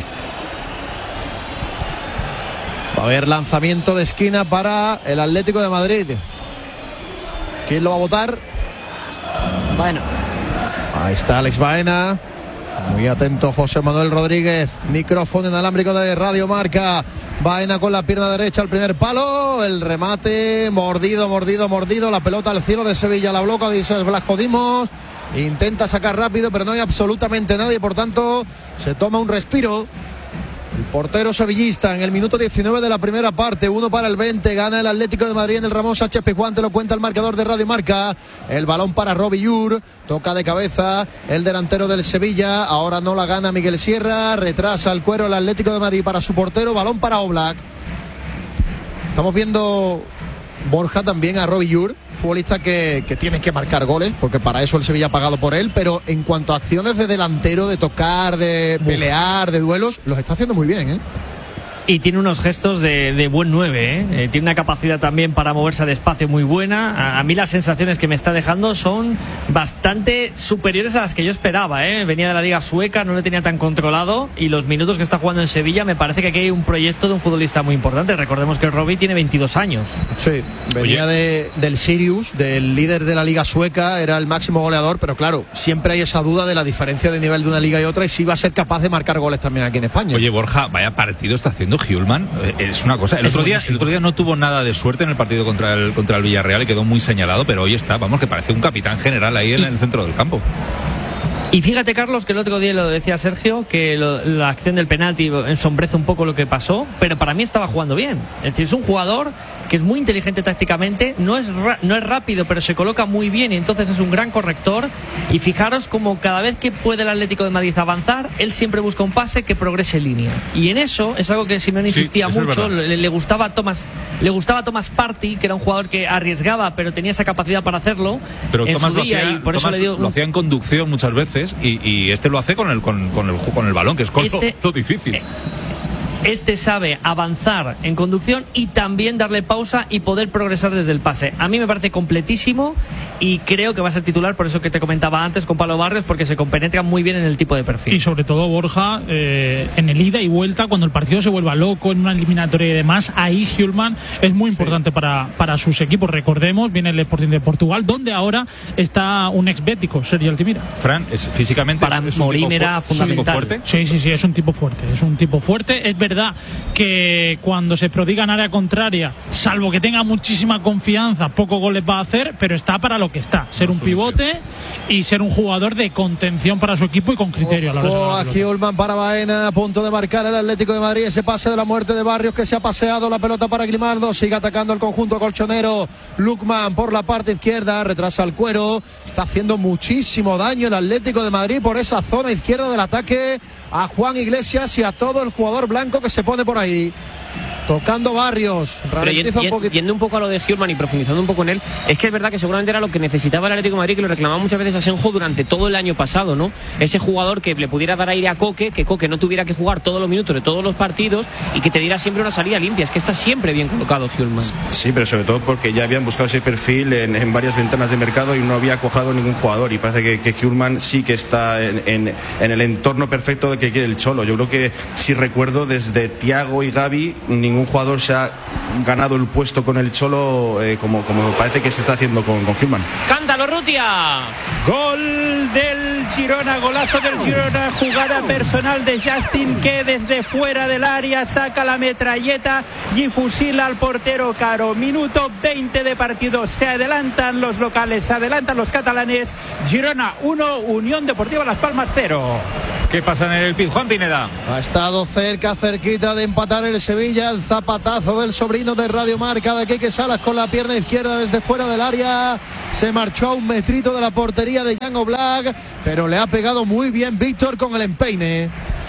D: Va a haber lanzamiento de esquina para el Atlético de Madrid. ¿Quién lo va a votar?
E: Bueno,
D: ahí está Alex Baena. Muy atento José Manuel Rodríguez. Micrófono inalámbrico de Radio Marca. Baena con la pierna derecha al primer palo. El remate mordido. La pelota al cielo de Sevilla. La bloca, dice Blasco Dimos. Intenta sacar rápido, pero no hay absolutamente nadie. Por tanto, se toma un respiro el portero sevillista en el minuto 19 de la primera parte. 1 para el 20. Gana el Atlético de Madrid en el Ramón Sánchez Pizjuán. Te lo cuenta el marcador de Radio Marca. El balón para Robbie Llur. Toca de cabeza el delantero del Sevilla. Ahora no la gana Miguel Sierra. Retrasa el cuero el Atlético de Madrid para su portero. Balón para Oblak. Estamos viendo, Borja, también a Robbie Llur, futbolista que tiene que marcar goles, porque para eso el Sevilla ha pagado por él, pero en cuanto a acciones de delantero, de tocar, de pelear, de duelos, los está haciendo muy bien, ¿eh?
I: Y tiene unos gestos de buen 9, ¿eh? Tiene una capacidad también para moverse al espacio muy buena. A mí las sensaciones que me está dejando son bastante superiores a las que yo esperaba, ¿eh? Venía de la liga sueca, no lo tenía tan controlado, y los minutos que está jugando en Sevilla me parece que aquí hay un proyecto de un futbolista muy importante. Recordemos que Robbie tiene 22 años.
D: Sí, venía del Sirius, del líder de la liga sueca, era el máximo goleador, pero claro, siempre hay esa duda de la diferencia de nivel de una liga y otra, y si va a ser capaz de marcar goles también aquí en España.
B: Oye, Borja, vaya partido está haciendo Hjulmand. Es una cosa. El otro día no tuvo nada de suerte en el partido contra el Villarreal y quedó muy señalado, pero hoy está, vamos, que parece un capitán general ahí en el centro del campo.
I: Y fíjate, Carlos, que el otro día lo decía Sergio, que la acción del penalti ensombrece un poco lo que pasó, pero para mí estaba jugando bien. Es decir, es un jugador que es muy inteligente tácticamente, no es rápido, pero se coloca muy bien y entonces es un gran corrector. Y fijaros como cada vez que puede el Atlético de Madrid avanzar, él siempre busca un pase que progrese en línea. Y en eso es algo que Simeone insistía mucho. Le gustaba a Thomas Partey, que era un jugador que arriesgaba, pero tenía esa capacidad para hacerlo.
B: Pero
I: en
B: Thomas
I: su día, y por eso le dio
B: lo hacía en conducción muchas veces. Y este lo hace con el balón, que es lo difícil.
I: Este sabe avanzar en conducción y también darle pausa y poder progresar desde el pase. A mí me parece completísimo y creo que va a ser titular, por eso que te comentaba antes con Pablo Barrios, porque se compenetra muy bien en el tipo de perfil.
L: Y sobre todo, Borja, en el ida y vuelta, cuando el partido se vuelva loco en una eliminatoria y demás, ahí Hjulmand es muy importante para sus equipos. Recordemos, viene el Sporting de Portugal, donde ahora está un ex-bético, Sergio Altimira.
B: Fran, físicamente
I: para Morim era fundamental.
B: ¿Fuerte?
L: Sí, es un tipo fuerte. Es verdad que cuando se prodiga en área contraria, salvo que tenga muchísima confianza, pocos goles va a hacer, pero está para lo que está, ser un pivote y ser un jugador de contención para su equipo y con criterio a la hora.
D: Aquí Hjulmand para Baena, a punto de marcar el Atlético de Madrid, ese pase de la muerte de Barrios que se ha paseado, la pelota para Grimaldo, sigue atacando el conjunto colchonero. Lukman por la parte izquierda, retrasa el cuero, está haciendo muchísimo daño el Atlético de Madrid por esa zona izquierda del ataque a Juan Iglesias y a todo el jugador blanco que se pone por ahí. Tocando Barrios,
C: yendo un poco a lo de Hjulmand y profundizando un poco en él, es que es verdad que seguramente era lo que necesitaba el Atlético de Madrid, que lo reclamaba muchas veces a Asenjo durante todo el año pasado, ¿no? Ese jugador que le pudiera dar aire a Coque, que Coque no tuviera que jugar todos los minutos de todos los partidos y que te diera siempre una salida limpia. Es que está siempre bien colocado Hjulmand.
H: Sí, pero sobre todo porque ya habían buscado ese perfil en varias ventanas de mercado y no había cuajado ningún jugador, y parece que Hjulmand sí que está en el entorno perfecto de que quiere el Cholo. Yo creo que, si recuerdo, desde Thiago y Gavi ningún jugador se ha ganado el puesto con el Cholo, como parece que se está haciendo con Hillman.
C: ¡Cántalo, Rutia!
K: Gol del Girona, golazo del Girona, jugada personal de Justin, que desde fuera del área saca la metralleta y fusila al portero Caro. Minuto 20 de partido, se adelantan los locales, se adelantan los catalanes. Girona 1, Unión Deportiva Las Palmas 0.
B: ¿Qué pasa en el Pizjuán, Pineda?
D: Ha estado cerquita de empatar el Sevilla. El zapatazo del sobrino de Radio Marca, de Quique Salas, con la pierna izquierda desde fuera del área. Se marchó a un metrito de la portería de Jan Oblak, pero le ha pegado muy bien Víctor con el empeine.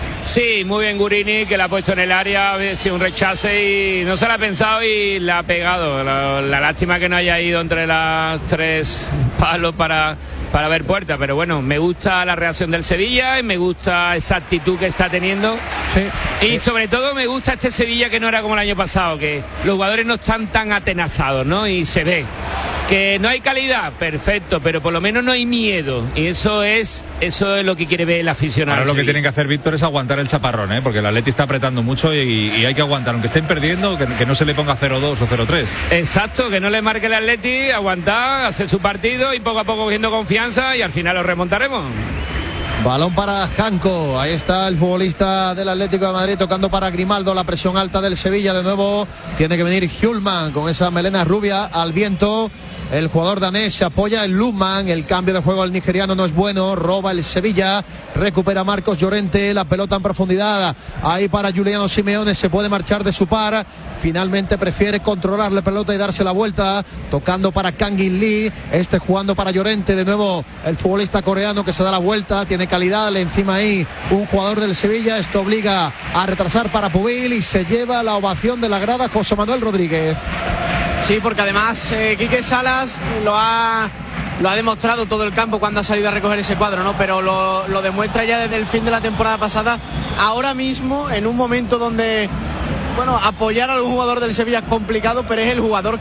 G: Sí, muy bien Gurini, que la ha puesto en el área, ha sido un rechace y no se la ha pensado y la ha pegado. La lástima que no haya ido entre las 3 palos para ver puerta, pero bueno, me gusta la reacción del Sevilla y me gusta esa actitud que está teniendo. Sí. Y sobre todo me gusta este Sevilla que no era como el año pasado, que los jugadores no están tan atenazados, ¿no? Y se ve que no hay calidad, perfecto, pero por lo menos no hay miedo, y eso es lo que quiere ver el aficionado.
B: Ahora lo que tienen que hacer, Víctor, es aguantar el chaparrón, porque el Atleti está apretando mucho y hay que aguantar, aunque estén perdiendo, que no se le ponga 0-2 o 0-3.
G: Exacto, que no le marque el Atleti, aguantar, hacer su partido y poco a poco cogiendo confianza y al final lo remontaremos.
D: Balón para Janko, ahí está el futbolista del Atlético de Madrid tocando para Grimaldo, la presión alta del Sevilla de nuevo, tiene que venir Hillman con esa melena rubia al viento. El jugador danés se apoya en Lukman, el cambio de juego del nigeriano no es bueno, roba el Sevilla, recupera Marcos Llorente, la pelota en profundidad, ahí para Giuliano Simeone, se puede marchar de su par, finalmente prefiere controlar la pelota y darse la vuelta, tocando para Kangin Lee, jugando para Llorente, de nuevo el futbolista coreano que se da la vuelta, tiene calidad, le encima ahí un jugador del Sevilla, esto obliga a retrasar para Pubil y se lleva la ovación de la grada José Manuel Rodríguez.
E: Sí, porque además Quique Salas lo ha demostrado todo el campo cuando ha salido a recoger ese cuadro, ¿no? Pero lo demuestra ya desde el fin de la temporada pasada. Ahora mismo, en un momento donde, bueno, apoyar a un jugador del Sevilla es complicado, pero es el jugador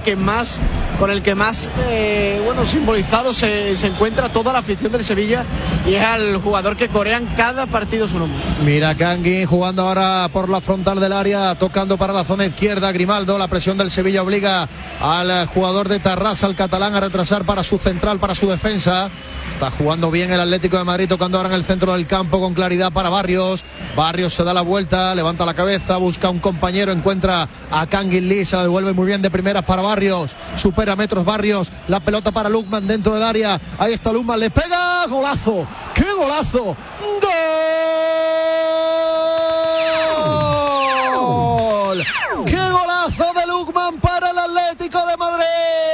E: con el que más simbolizado se encuentra toda la afición del Sevilla, y es al jugador que corean cada partido su nombre.
D: Mira Kangin jugando ahora por la frontal del área, tocando para la zona izquierda Grimaldo, la presión del Sevilla obliga al jugador de Tarrasa, al catalán, a retrasar para su central, para su defensa. Está jugando bien el Atlético de Madrid, tocando ahora en el centro del campo con claridad para Barrios. Barrios se da la vuelta, levanta la cabeza, busca un compañero, encuentra a Kangin Lee, se la devuelve muy bien de primeras para Barrios, supera metros Barrios, la pelota para Lukman dentro del área, ahí está Lukman, le pega, golazo, ¡qué golazo! ¡Gol! ¡Qué golazo de Lukman para el Atlético de Madrid!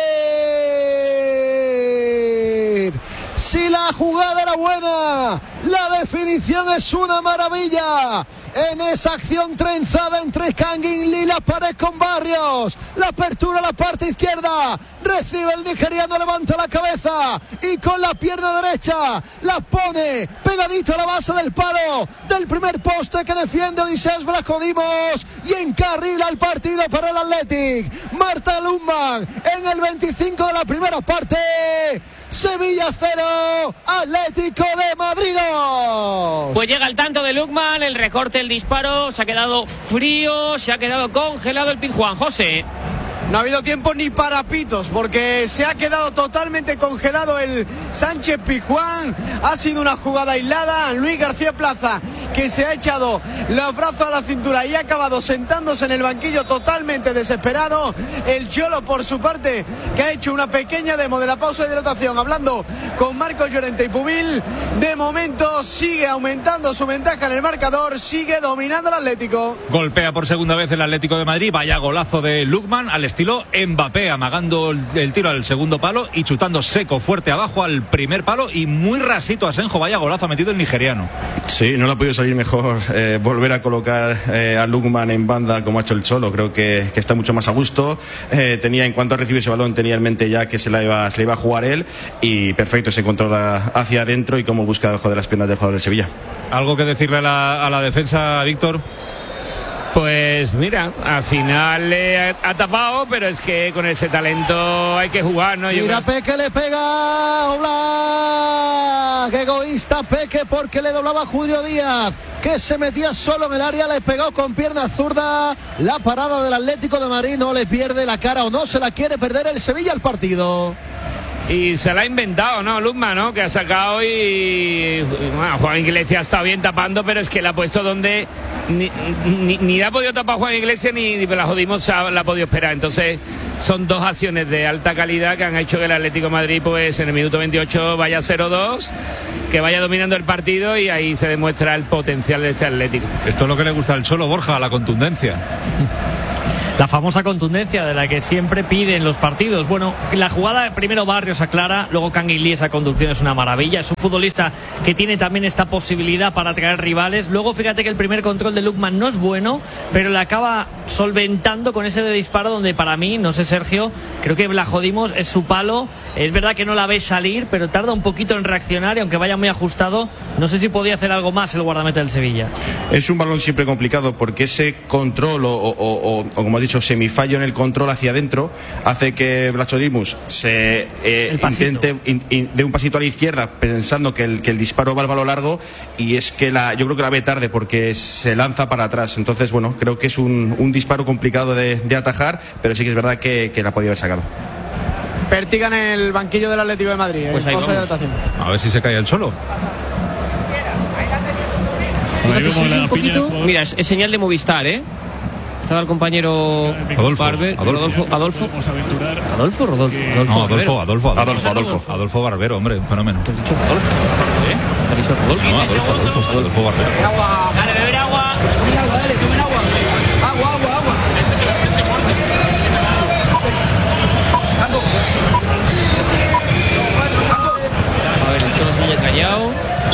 D: Si la jugada era buena, la definición es una maravilla. En esa acción trenzada entre Kangin Lee, la pared con Barrios, la apertura a la parte izquierda, recibe el nigeriano, levanta la cabeza y con la pierna derecha la pone pegadito a la base del palo del primer poste que defiende Odysseas Vlachodimos y encarrila el partido para el Athletic. Marta Lukman en el 25 de la primera parte. Sevilla 0, Atlético de Madrid 2.
C: Pues llega el tanto de Lukman, el recorte, el disparo, se ha quedado frío, se ha quedado congelado el Pizjuán. José.
E: No ha habido tiempo ni para pitos, porque se ha quedado totalmente congelado el Sánchez Pizjuán. Ha sido una jugada aislada. Luis García Plaza, que se ha echado los brazos a la cintura y ha acabado sentándose en el banquillo totalmente desesperado. El Cholo, por su parte, que ha hecho una pequeña demo de la pausa de hidratación, hablando con Marcos Llorente y Pubil. De momento sigue aumentando su ventaja en el marcador, sigue dominando el Atlético.
B: Golpea por segunda vez el Atlético de Madrid. Vaya golazo de Lukman al estilo Mbappé, amagando el tiro al segundo palo y chutando seco, fuerte abajo al primer palo, y muy rasito a Asenjo. Vaya golazo ha metido el nigeriano.
H: Sí, no le ha podido salir mejor volver a colocar a Lukman en banda como ha hecho el Cholo. Creo que está mucho más a gusto. En cuanto a recibir ese balón, tenía en mente ya que se le iba a jugar él, y perfecto, se controla hacia adentro y cómo busca debajo de las piernas del jugador del Sevilla.
B: ¿Algo que decirle a la defensa, Víctor?
G: Pues mira, al final le ha tapado, pero es que con ese talento hay que jugar, ¿no?
D: Mira, Peque le pega, Oblak. ¡Qué egoísta Peque! Porque le doblaba a Julio Díaz, que se metía solo en el área, le pegó con pierna zurda. La parada del Atlético de Madrid, no le pierde la cara o no se la quiere perder el Sevilla al partido.
G: Y se la ha inventado, ¿no, Luzma, no? Que ha sacado y... Bueno, Juan Iglesias está bien tapando, pero es que la ha puesto donde... Ni la ha podido tapar Juan Iglesias ni la jodimos la ha podido esperar. Entonces son dos acciones de alta calidad que han hecho que el Atlético de Madrid pues en el minuto 28 vaya 0-2, que vaya dominando el partido, y ahí se demuestra el potencial de este Atlético.
B: Esto es lo que le gusta al Cholo, Borja, la contundencia.
I: La famosa contundencia de la que siempre piden los partidos. Bueno, la jugada primero Barrios aclara, luego Canguilí, esa conducción es una maravilla. Es un futbolista que tiene también esta posibilidad para atraer rivales. Luego fíjate que el primer control de Lookman no es bueno, pero le acaba solventando con ese de disparo donde para mí, no sé Sergio, creo que la jodimos, es su palo. Es verdad que no la ve salir, pero tarda un poquito en reaccionar y aunque vaya muy ajustado, no sé si podía hacer algo más el guardameta del Sevilla.
H: Es un balón siempre complicado porque ese control o como has dicho, semifallo en el control hacia adentro hace que Vlachodimos se intente de un pasito a la izquierda pensando que el disparo va al balón largo, y es que yo creo que la ve tarde porque se lanza para atrás. Entonces, bueno, creo que es un disparo complicado de atajar, pero sí que es verdad que la podía haber sacado.
E: Pértiga en el banquillo del Atlético de Madrid.
C: Pues ahí vamos.
B: A ver si se cae el Cholo.
C: Mira, es señal de Movistar, ¿eh? Estaba el compañero
B: Adolfo Barbero, hombre, un fenómeno.
C: ¿Te has dicho Adolfo? ¿Eh? ¿Te has dicho Adolfo?
B: Adolfo Barbero.
M: Dale, beber agua. Dale, tomen agua. Agua.
C: A ver, el Cholo se haya callado.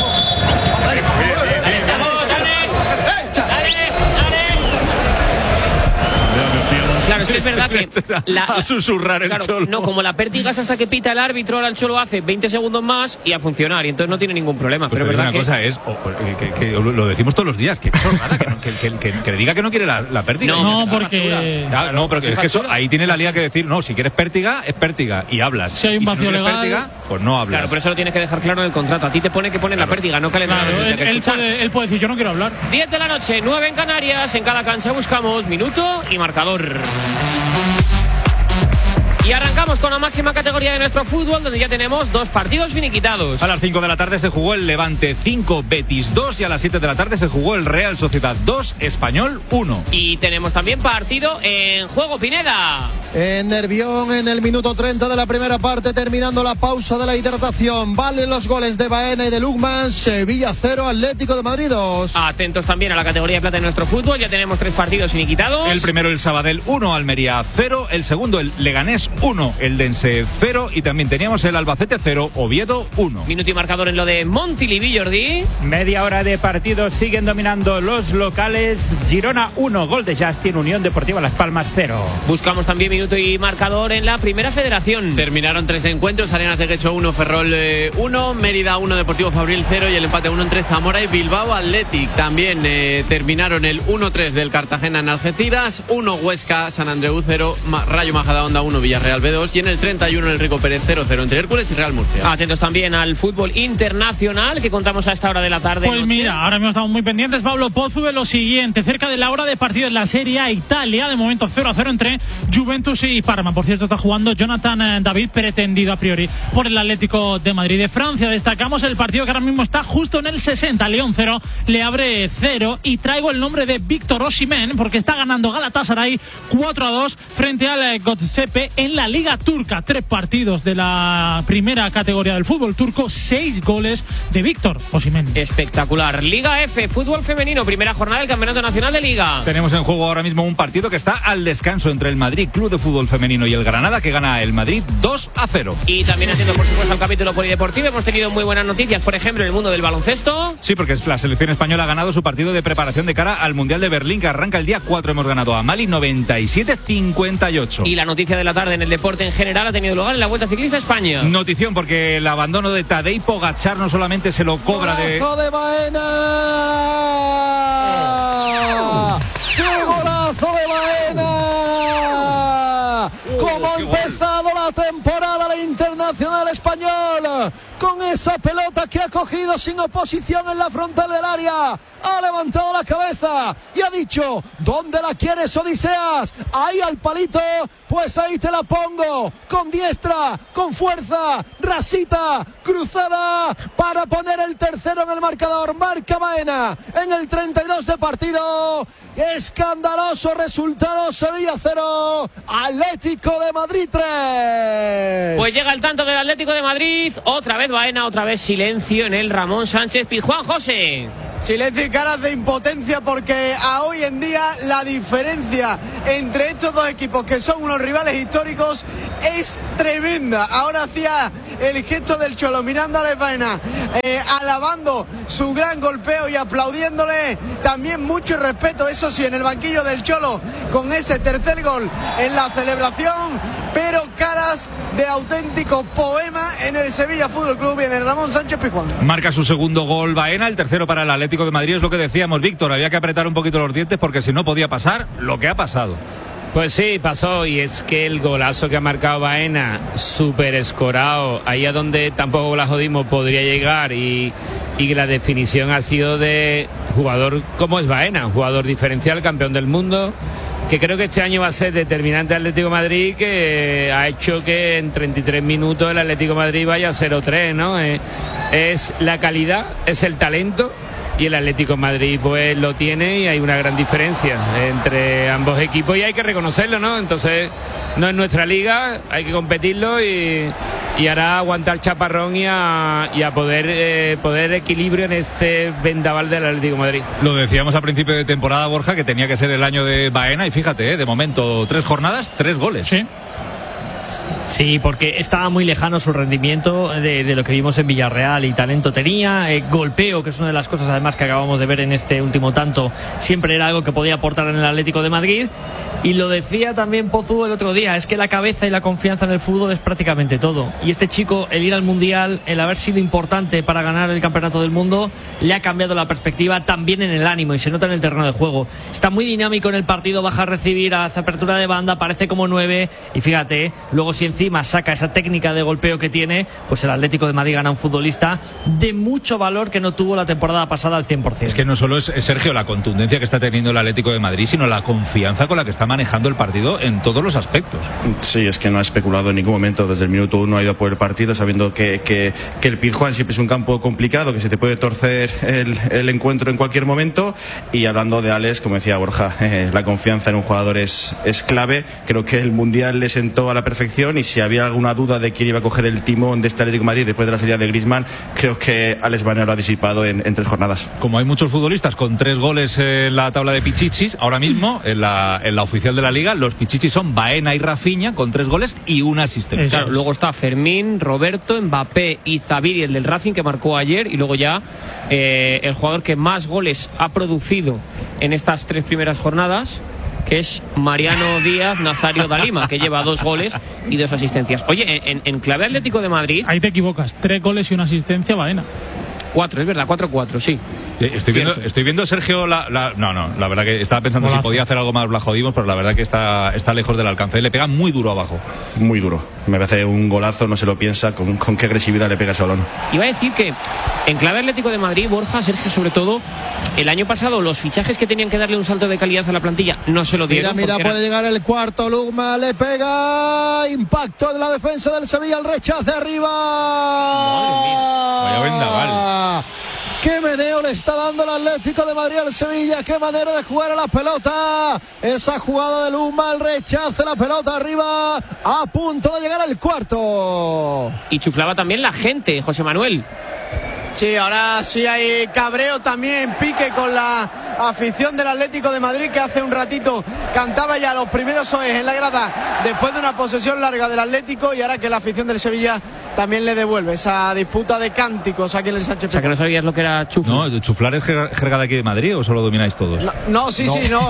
C: Claro, es que es verdad que
B: a susurrar el Cholo.
C: No, como la pértiga es hasta que pita el árbitro, ahora el Cholo hace 20 segundos más y a funcionar, y entonces no tiene ningún problema.
B: Pues
C: pero es verdad
B: una cosa es que lo decimos todos los días, que le diga que no quiere la pértiga.
L: No, porque
B: no, pero es que eso, ahí tiene la liga que decir, no, si quieres pértiga, es pértiga y hablas.
L: Si hay un vacío legal,
B: pértiga, pues no hablas.
C: Claro, pero eso lo tienes que dejar claro en el contrato. A ti te pone que ponen la pértiga, no calendario.
L: Claro, él puede decir, yo no quiero hablar.
C: 10 de la noche, 9 en Canarias. En cada cancha buscamos minuto y marcador. Y arrancamos con la máxima categoría de nuestro fútbol, donde ya tenemos dos partidos finiquitados.
B: A las 5 de la tarde se jugó el Levante 5, Betis 2, y a las 7 de la tarde se jugó el Real Sociedad 2, Español 1.
C: Y tenemos también partido en juego, Pineda.
D: En Nervión, en el minuto 30 de la primera parte, terminando la pausa de la hidratación. Valen los goles de Baena y de Lookman. Sevilla 0, Atlético de Madrid 2.
C: Atentos también a la categoría de plata de nuestro fútbol. Ya tenemos 3 partidos finiquitados.
B: El primero el Sabadell 1, Almería 0. El segundo el Leganés 1, el Dense 0. Y también teníamos el Albacete 0, Oviedo 1.
C: Minuto y marcador en lo de Montilivi, Jordi.
K: Media hora de partido, siguen dominando los locales. Girona 1, gol de Justin, Unión Deportiva Las Palmas 0.
C: Buscamos también minuto y marcador en la Primera Federación.
N: Terminaron 3 encuentros: Arenas de Guecho 1, Ferrol 1, Mérida 1, Deportivo Fabril 0, y el empate 1 entre Zamora y Bilbao Athletic. También terminaron el 1-3 del Cartagena en Algeciras, 1 Huesca San Andreu 0, Rayo Majadahonda 1, Villarreal B2, y en el 31 el Rico Pérez 0-0 entre Hércules y Real Murcia.
C: Atentos también al fútbol internacional que contamos a esta hora de la tarde.
L: Pues mira, ahora mismo estamos muy pendientes, Pablo Pozu, de lo siguiente. Cerca de la hora de partido en la Serie A, Italia, de momento 0-0 entre Juventus y Parma. Por cierto, está jugando Jonathan David, pretendido a priori por el Atlético de Madrid. De Francia destacamos el partido que ahora mismo está justo en el 60. León 0, Le Havre 0, y traigo el nombre de Víctor Osimhen porque está ganando Galatasaray 4-2 frente al Göztepe en la Liga Turca. 3 partidos de la primera categoría del fútbol turco, 6 goles de Víctor Osimhen.
C: Espectacular. Liga F, fútbol femenino, primera jornada del Campeonato Nacional de Liga.
B: Tenemos en juego ahora mismo un partido que está al descanso entre el Madrid Club de Fútbol Femenino y el Granada, que gana el Madrid 2-0.
C: Y también haciendo por supuesto el capítulo polideportivo, hemos tenido muy buenas noticias, por ejemplo en el mundo del baloncesto.
B: Sí, porque la selección española ha ganado su partido de preparación de cara al Mundial de Berlín, que arranca el día 4. Hemos ganado a Mali 97-58.
C: Y la noticia de la tarde en el deporte en general ha tenido lugar en la Vuelta Ciclista España.
B: Notición, porque el abandono de Tadej Pogačar no solamente se lo cobra
D: ¡Golazo de Baena! ¡Qué golazo de Baena! ¿Cómo ha empezado la temporada la Internacional Español? con esa pelota que ha cogido sin oposición en la frontal del área, ha levantado la cabeza y ha dicho: ¿dónde la quieres, Odiseas? Ahí al palito, pues ahí te la pongo, con diestra, con fuerza, rasita, cruzada, para poner el tercero en el marcador. Marca Baena en el 32 de partido. Escandaloso resultado: Sevilla 0, Atlético de Madrid 3.
C: Pues llega el tanto del Atlético de Madrid, otra vez Baena, otra vez silencio en el Ramón Sánchez Pizjuán. José.
E: Silencio y caras de impotencia, porque a hoy en día la diferencia entre estos dos equipos, que son unos rivales históricos, es tremenda. Ahora hacía el gesto del Cholo mirando a Alex Baena, alabando su gran golpeo y aplaudiéndole. También mucho respeto, eso sí, en el banquillo del Cholo, con ese tercer gol en la celebración, pero caras de auténtico poema en el Sevilla Fútbol Club y en el Ramón Sánchez Pizjuán.
B: Marca su segundo gol Baena, el tercero para el Atlético de Madrid. Es lo que decíamos, Víctor, había que apretar un poquito los dientes, porque si no podía pasar lo que ha pasado.
G: Pues sí, pasó, y es que el golazo que ha marcado Baena, súper escorado, ahí a donde tampoco la jodimos podría llegar, y la definición ha sido de jugador como es Baena, un jugador diferencial, campeón del mundo, que creo que este año va a ser determinante Atlético de Madrid, que ha hecho que en 33 minutos el Atlético de Madrid vaya a 0-3, ¿no? Es la calidad, es el talento, y el Atlético de Madrid pues lo tiene, y hay una gran diferencia entre ambos equipos y hay que reconocerlo, ¿no? Entonces no es nuestra liga, hay que competirlo y hará aguantar chaparrón y a poder equilibrio en este vendaval del Atlético de Madrid.
B: Lo decíamos a principio de temporada, Borja, que tenía que ser el año de Baena, y fíjate, de momento 3 jornadas, 3 goles.
I: Sí. Sí, porque estaba muy lejano su rendimiento de lo que vimos en Villarreal, y talento tenía, golpeo, que es una de las cosas además que acabamos de ver en este último tanto, siempre era algo que podía aportar en el Atlético de Madrid. Y lo decía también Pozu el otro día, es que la cabeza y la confianza en el fútbol es prácticamente todo, y este chico, el ir al Mundial, el haber sido importante para ganar el Campeonato del Mundo, le ha cambiado la perspectiva también en el ánimo, y se nota en el terreno de juego. Está muy dinámico en el partido, baja a recibir, hace apertura de banda, parece como 9, y fíjate, luego si encima saca esa técnica de golpeo que tiene, pues el Atlético de Madrid gana un futbolista de mucho valor que no tuvo la temporada pasada al 100%.
B: Es que no solo es, Sergio, la contundencia que está teniendo el Atlético de Madrid, sino la confianza con la que está manejando el partido en todos los aspectos.
H: Sí, es que no ha especulado en ningún momento, desde el minuto 1 ha ido por el partido, sabiendo que el Pizjuán siempre es un campo complicado, que se te puede torcer el encuentro en cualquier momento. Y hablando de Alex, como decía Borja, la confianza en un jugador es clave. Creo que el Mundial le sentó a la perfección, y si había alguna duda de quién iba a coger el timón de este Atlético de Madrid después de la salida de Griezmann, creo que Alex Baena lo ha disipado en 3 jornadas.
B: Como hay muchos futbolistas con 3 goles en la tabla de pichichis, ahora mismo en la oficial de la Liga, los pichichis son Baena y Rafinha con 3 goles y una asistencia.
C: Claro, luego está Fermín, Roberto, Mbappé y Zaviri, el del Racing, que marcó ayer, y luego ya el jugador que más goles ha producido en estas 3 primeras jornadas, que es Mariano Díaz Nazario da Lima, que lleva 2 goles y 2 asistencias. Oye, en clave Atlético de Madrid...
L: Ahí te equivocas, 3 goles y una asistencia Baena.
C: 4, es verdad, 4-4, sí.
B: Estoy viendo, Sergio, la verdad que estaba pensando si podía hacer algo más Blajodimos, pero la verdad que está lejos del alcance. Le pega muy duro abajo.
H: Muy duro. Me parece un golazo, no se lo piensa con qué agresividad le pega ese balón.
C: Iba a decir que en clave Atlético de Madrid, Borja, Sergio, sobre todo, el año pasado los fichajes que tenían que darle un salto de calidad a la plantilla no se lo dieron.
D: Mira, puede llegar el cuarto, Lugma le pega, impacto en la defensa del Sevilla, el rechace arriba.
B: Madre mía, vaya vendaval.
D: Qué meneo le está dando el Atlético de Madrid al Sevilla, qué manera de jugar a la pelota. Esa jugada de Luma, el rechace, la pelota arriba, a punto de llegar al cuarto.
C: Y chuflaba también la gente, José Manuel.
E: Sí, ahora sí hay cabreo también, pique con la afición del Atlético de Madrid, que hace un ratito cantaba ya los primeros soes en la grada después de una posesión larga del Atlético, y ahora que la afición del Sevilla también le devuelve esa disputa de cánticos aquí en el Sánchez.
C: O sea, que no sabías lo que era chuflar.
B: No, ¿chuflar es jerga de aquí de Madrid o solo domináis todos?
E: Sí,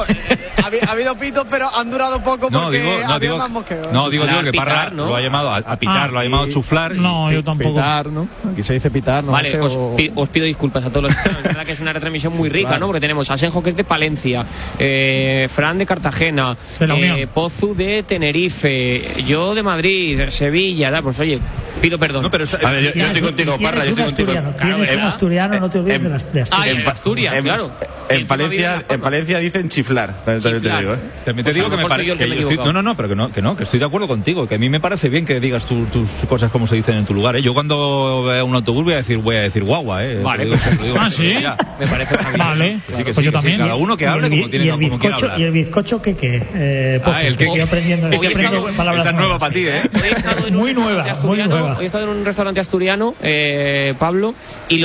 E: ha habido pitos, pero han durado poco porque había más mosqueos.
B: No, digo que Parra lo ha llamado a pitar, lo ha llamado chuflar.
L: No, yo tampoco.
D: Pitar, ¿no? Aquí se dice pitar, ¿no?
C: Vale, os pido disculpas a todos los que... Es verdad que es una retransmisión muy rica, ¿no? Porque tenemos a Asenjo, que es de Palencia, Fran de Cartagena, Pozu de Tenerife, yo de Madrid, Sevilla, pues oye, Pido perdón.
B: No, pero
H: a ver, yo estoy contigo, Parra. Yo estoy contigo.
J: Tienes un asturiano, no te olvides de Asturias.
C: En Asturias, claro.
H: En Palencia dicen chiflar. También te digo,
B: También te digo que me parece. No, pero que estoy de acuerdo contigo. Que a mí me parece bien que digas tus cosas como se dicen en tu lugar. Yo cuando veo un autobús voy a decir guagua.
C: Vale.
L: ¿Sí?
C: Me parece bien.
L: Vale.
B: Pues yo también. Cada uno que hable como tiene como quiera hablar.
J: ¿Y el bizcocho qué?
B: El que
J: estoy aprendiendo palabras.
B: Esa es nueva para ti, ¿eh?
J: Muy nueva.
C: Hoy he estado en un restaurante asturiano, Pablo, y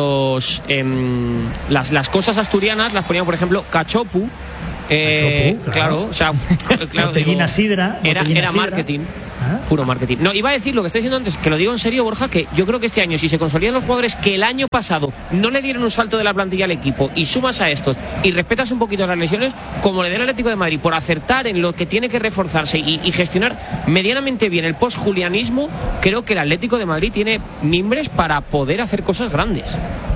C: las cosas asturianas las ponían, por ejemplo, cachopu. Claro, o sea,
J: botellina sidra.
C: Era marketing. Puro marketing. No, iba a decir lo que estoy diciendo antes, que lo digo en serio, Borja, que yo creo que este año, si se consolidan los jugadores que el año pasado no le dieron un salto de la plantilla al equipo y sumas a estos y respetas un poquito las lesiones, como le dé el Atlético de Madrid por acertar en lo que tiene que reforzarse y gestionar medianamente bien el post-julianismo, creo que el Atlético de Madrid tiene mimbres para poder hacer cosas grandes.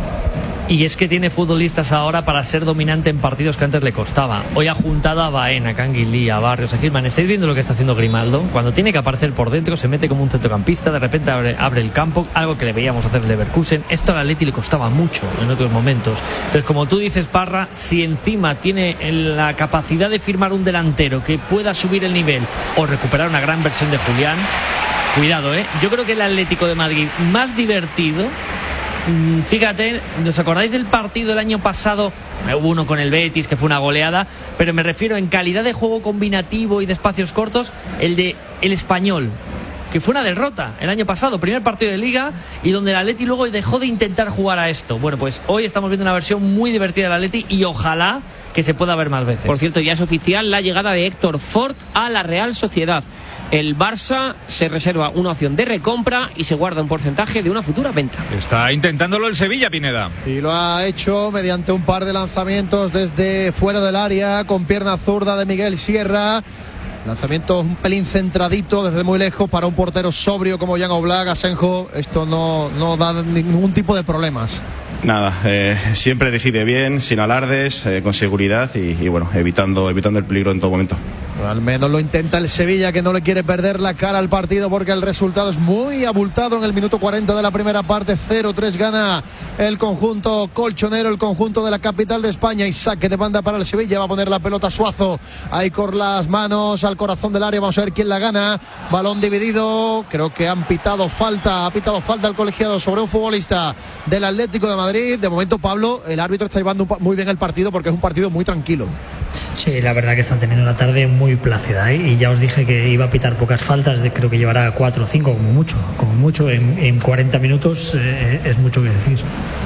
I: Y es que tiene futbolistas ahora para ser dominante en partidos que antes le costaba. Hoy ha juntado a Baena, a Canguilí, a Barrios, a Gilman. ¿Estáis viendo lo que está haciendo Grimaldo? Cuando tiene que aparecer por dentro, se mete como un centrocampista, de repente abre el campo, algo que le veíamos hacer el Leverkusen. Esto al Atleti le costaba mucho en otros momentos. Entonces, como tú dices, Parra, si encima tiene la capacidad de firmar un delantero que pueda subir el nivel o recuperar una gran versión de Julián, cuidado, yo creo que el Atlético de Madrid más divertido. Fíjate, ¿os acordáis del partido del año pasado? Hubo uno con el Betis que fue una goleada, pero me refiero en calidad de juego combinativo y de espacios cortos, el de el Español, que fue una derrota el año pasado, primer partido de Liga, y donde el Atleti luego dejó de intentar jugar a esto. Bueno, pues hoy estamos viendo una versión muy divertida del Atleti y ojalá que se pueda ver más veces.
C: Por cierto, ya es oficial la llegada de Héctor Ford a la Real Sociedad. El Barça se reserva una opción de recompra y se guarda un porcentaje de una futura venta.
B: Está intentándolo el Sevilla, Pineda.
D: Y lo ha hecho mediante un par de lanzamientos desde fuera del área con pierna zurda de Miguel Sierra. Lanzamiento un pelín centradito desde muy lejos para un portero sobrio como Jan Oblak. Asenjo, esto no da ningún tipo de problemas.
H: Nada, siempre decide bien, sin alardes, con seguridad y bueno, evitando el peligro en todo momento.
D: Al menos lo intenta el Sevilla, que no le quiere perder la cara al partido porque el resultado es muy abultado en el minuto 40 de la primera parte. 0-3 gana el conjunto colchonero, el conjunto de la capital de España, y saque de banda para el Sevilla. Va a poner la pelota Suazo ahí con las manos al corazón del área. Vamos a ver quién la gana. Balón dividido, creo que ha pitado falta el colegiado sobre un futbolista del Atlético de Madrid. De momento, Pablo, el árbitro está llevando muy bien el partido porque es un partido muy tranquilo.
J: Sí, la verdad que están teniendo una tarde muy plácida, y ya os dije que iba a pitar pocas faltas, creo que llevará 4 o 5 como mucho en 40 minutos, es mucho que decir.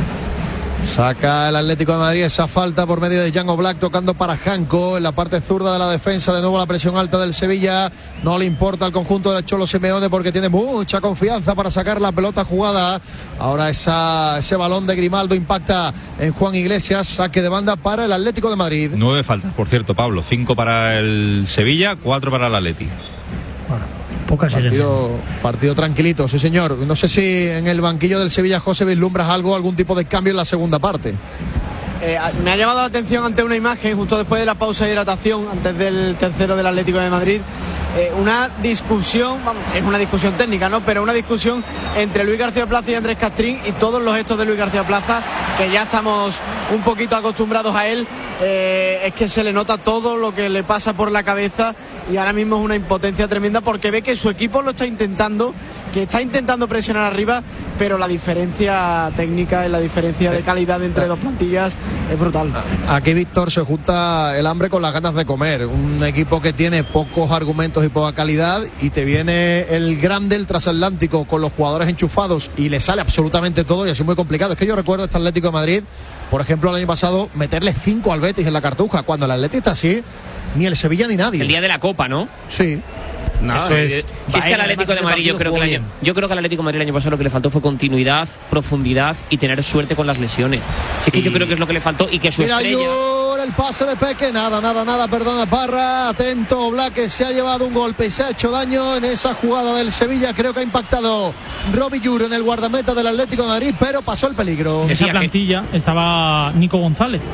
D: Saca el Atlético de Madrid esa falta por medio de Jan Oblak, tocando para Janko en la parte zurda de la defensa. De nuevo la presión alta del Sevilla. No le importa al conjunto del Cholo Simeone porque tiene mucha confianza para sacar la pelota jugada. Ahora ese balón de Grimaldo impacta en Juan Iglesias. Saque de banda para el Atlético de Madrid.
B: 9 faltas, por cierto, Pablo. 5 para el Sevilla, 4 para el Atlético.
D: Partido tranquilito, sí señor. No sé si en el banquillo del Sevilla, José, vislumbras algún tipo de cambio en la segunda parte.
E: Me ha llamado la atención ante una imagen justo después de la pausa de hidratación, antes del tercero del Atlético de Madrid. Una discusión, es una discusión técnica, ¿no? Pero una discusión entre Luis García Plaza y Andrés Castrín, y todos los gestos de Luis García Plaza, que ya estamos un poquito acostumbrados a él, es que se le nota todo lo que le pasa por la cabeza, y ahora mismo es una impotencia tremenda porque ve que su equipo lo está intentando, que está intentando presionar arriba, pero la diferencia técnica y la diferencia de calidad entre dos plantillas es brutal.
D: Aquí, Víctor, se junta el hambre con las ganas de comer. Un equipo que tiene pocos argumentos y poca calidad, y te viene el grande, el transatlántico, con los jugadores enchufados, y le sale absolutamente todo, y así muy complicado. Es que yo recuerdo este Atlético de Madrid, por ejemplo, el año pasado, meterle 5 al Betis en la Cartuja, cuando el Atlético está así, ni el Sevilla ni nadie.
C: El día de la Copa, ¿no?
D: Sí.
C: No, eso es. Si es que al Atlético de Madrid, yo creo que al Atlético de Madrid el año pasado lo que le faltó fue continuidad, profundidad y tener suerte con las lesiones. Si es que yo creo que es lo que le faltó, y que su estrella...
D: El pase de Peque, nada, perdona, Parra, atento, Oblak, que se ha llevado un golpe y se ha hecho daño en esa jugada del Sevilla. Creo que ha impactado Robbie Lluro en el guardameta del Atlético de Madrid, pero pasó el peligro.
L: En esa plantilla estaba Nico González.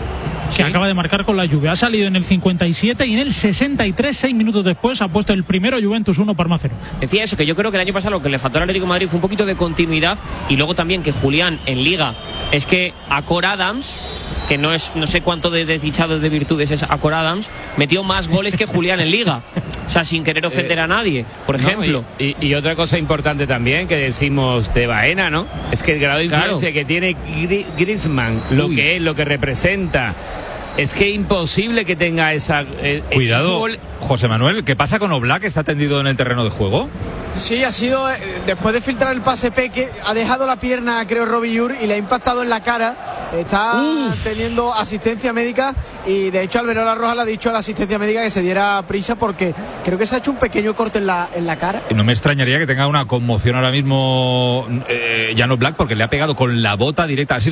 L: que acaba de marcar con la Juve. Ha salido en el 57 y en el 63, 6 minutos después, ha puesto el primero Juventus 1, Parma 0.
C: Decía eso, que yo creo que el año pasado lo que le faltó al Atlético de Madrid fue un poquito de continuidad, y luego también que Julián en Liga, es que Acor Adams, que no sé cuánto de desdichado de virtudes es Acor Adams, metió más goles que Julián en Liga. O sea, sin querer ofender a nadie, por ejemplo.
G: Y otra cosa importante también que decimos de Baena, ¿no? Es que el grado de influencia que tiene Griezmann, lo que representa, es que imposible que tenga esa...
B: Cuidado, José Manuel, ¿qué pasa con Oblak? ¿Está tendido en el terreno de juego?
E: Sí, ha sido, después de filtrar el pase Peque, ha dejado la pierna, creo, Robillur, y le ha impactado en la cara. Está teniendo asistencia médica, y de hecho Alberola Roja le ha dicho a la asistencia médica que se diera prisa, porque creo que se ha hecho un pequeño corte en la cara.
B: No me extrañaría que tenga una conmoción ahora mismo Jan Oblak, porque le ha pegado con la bota directa.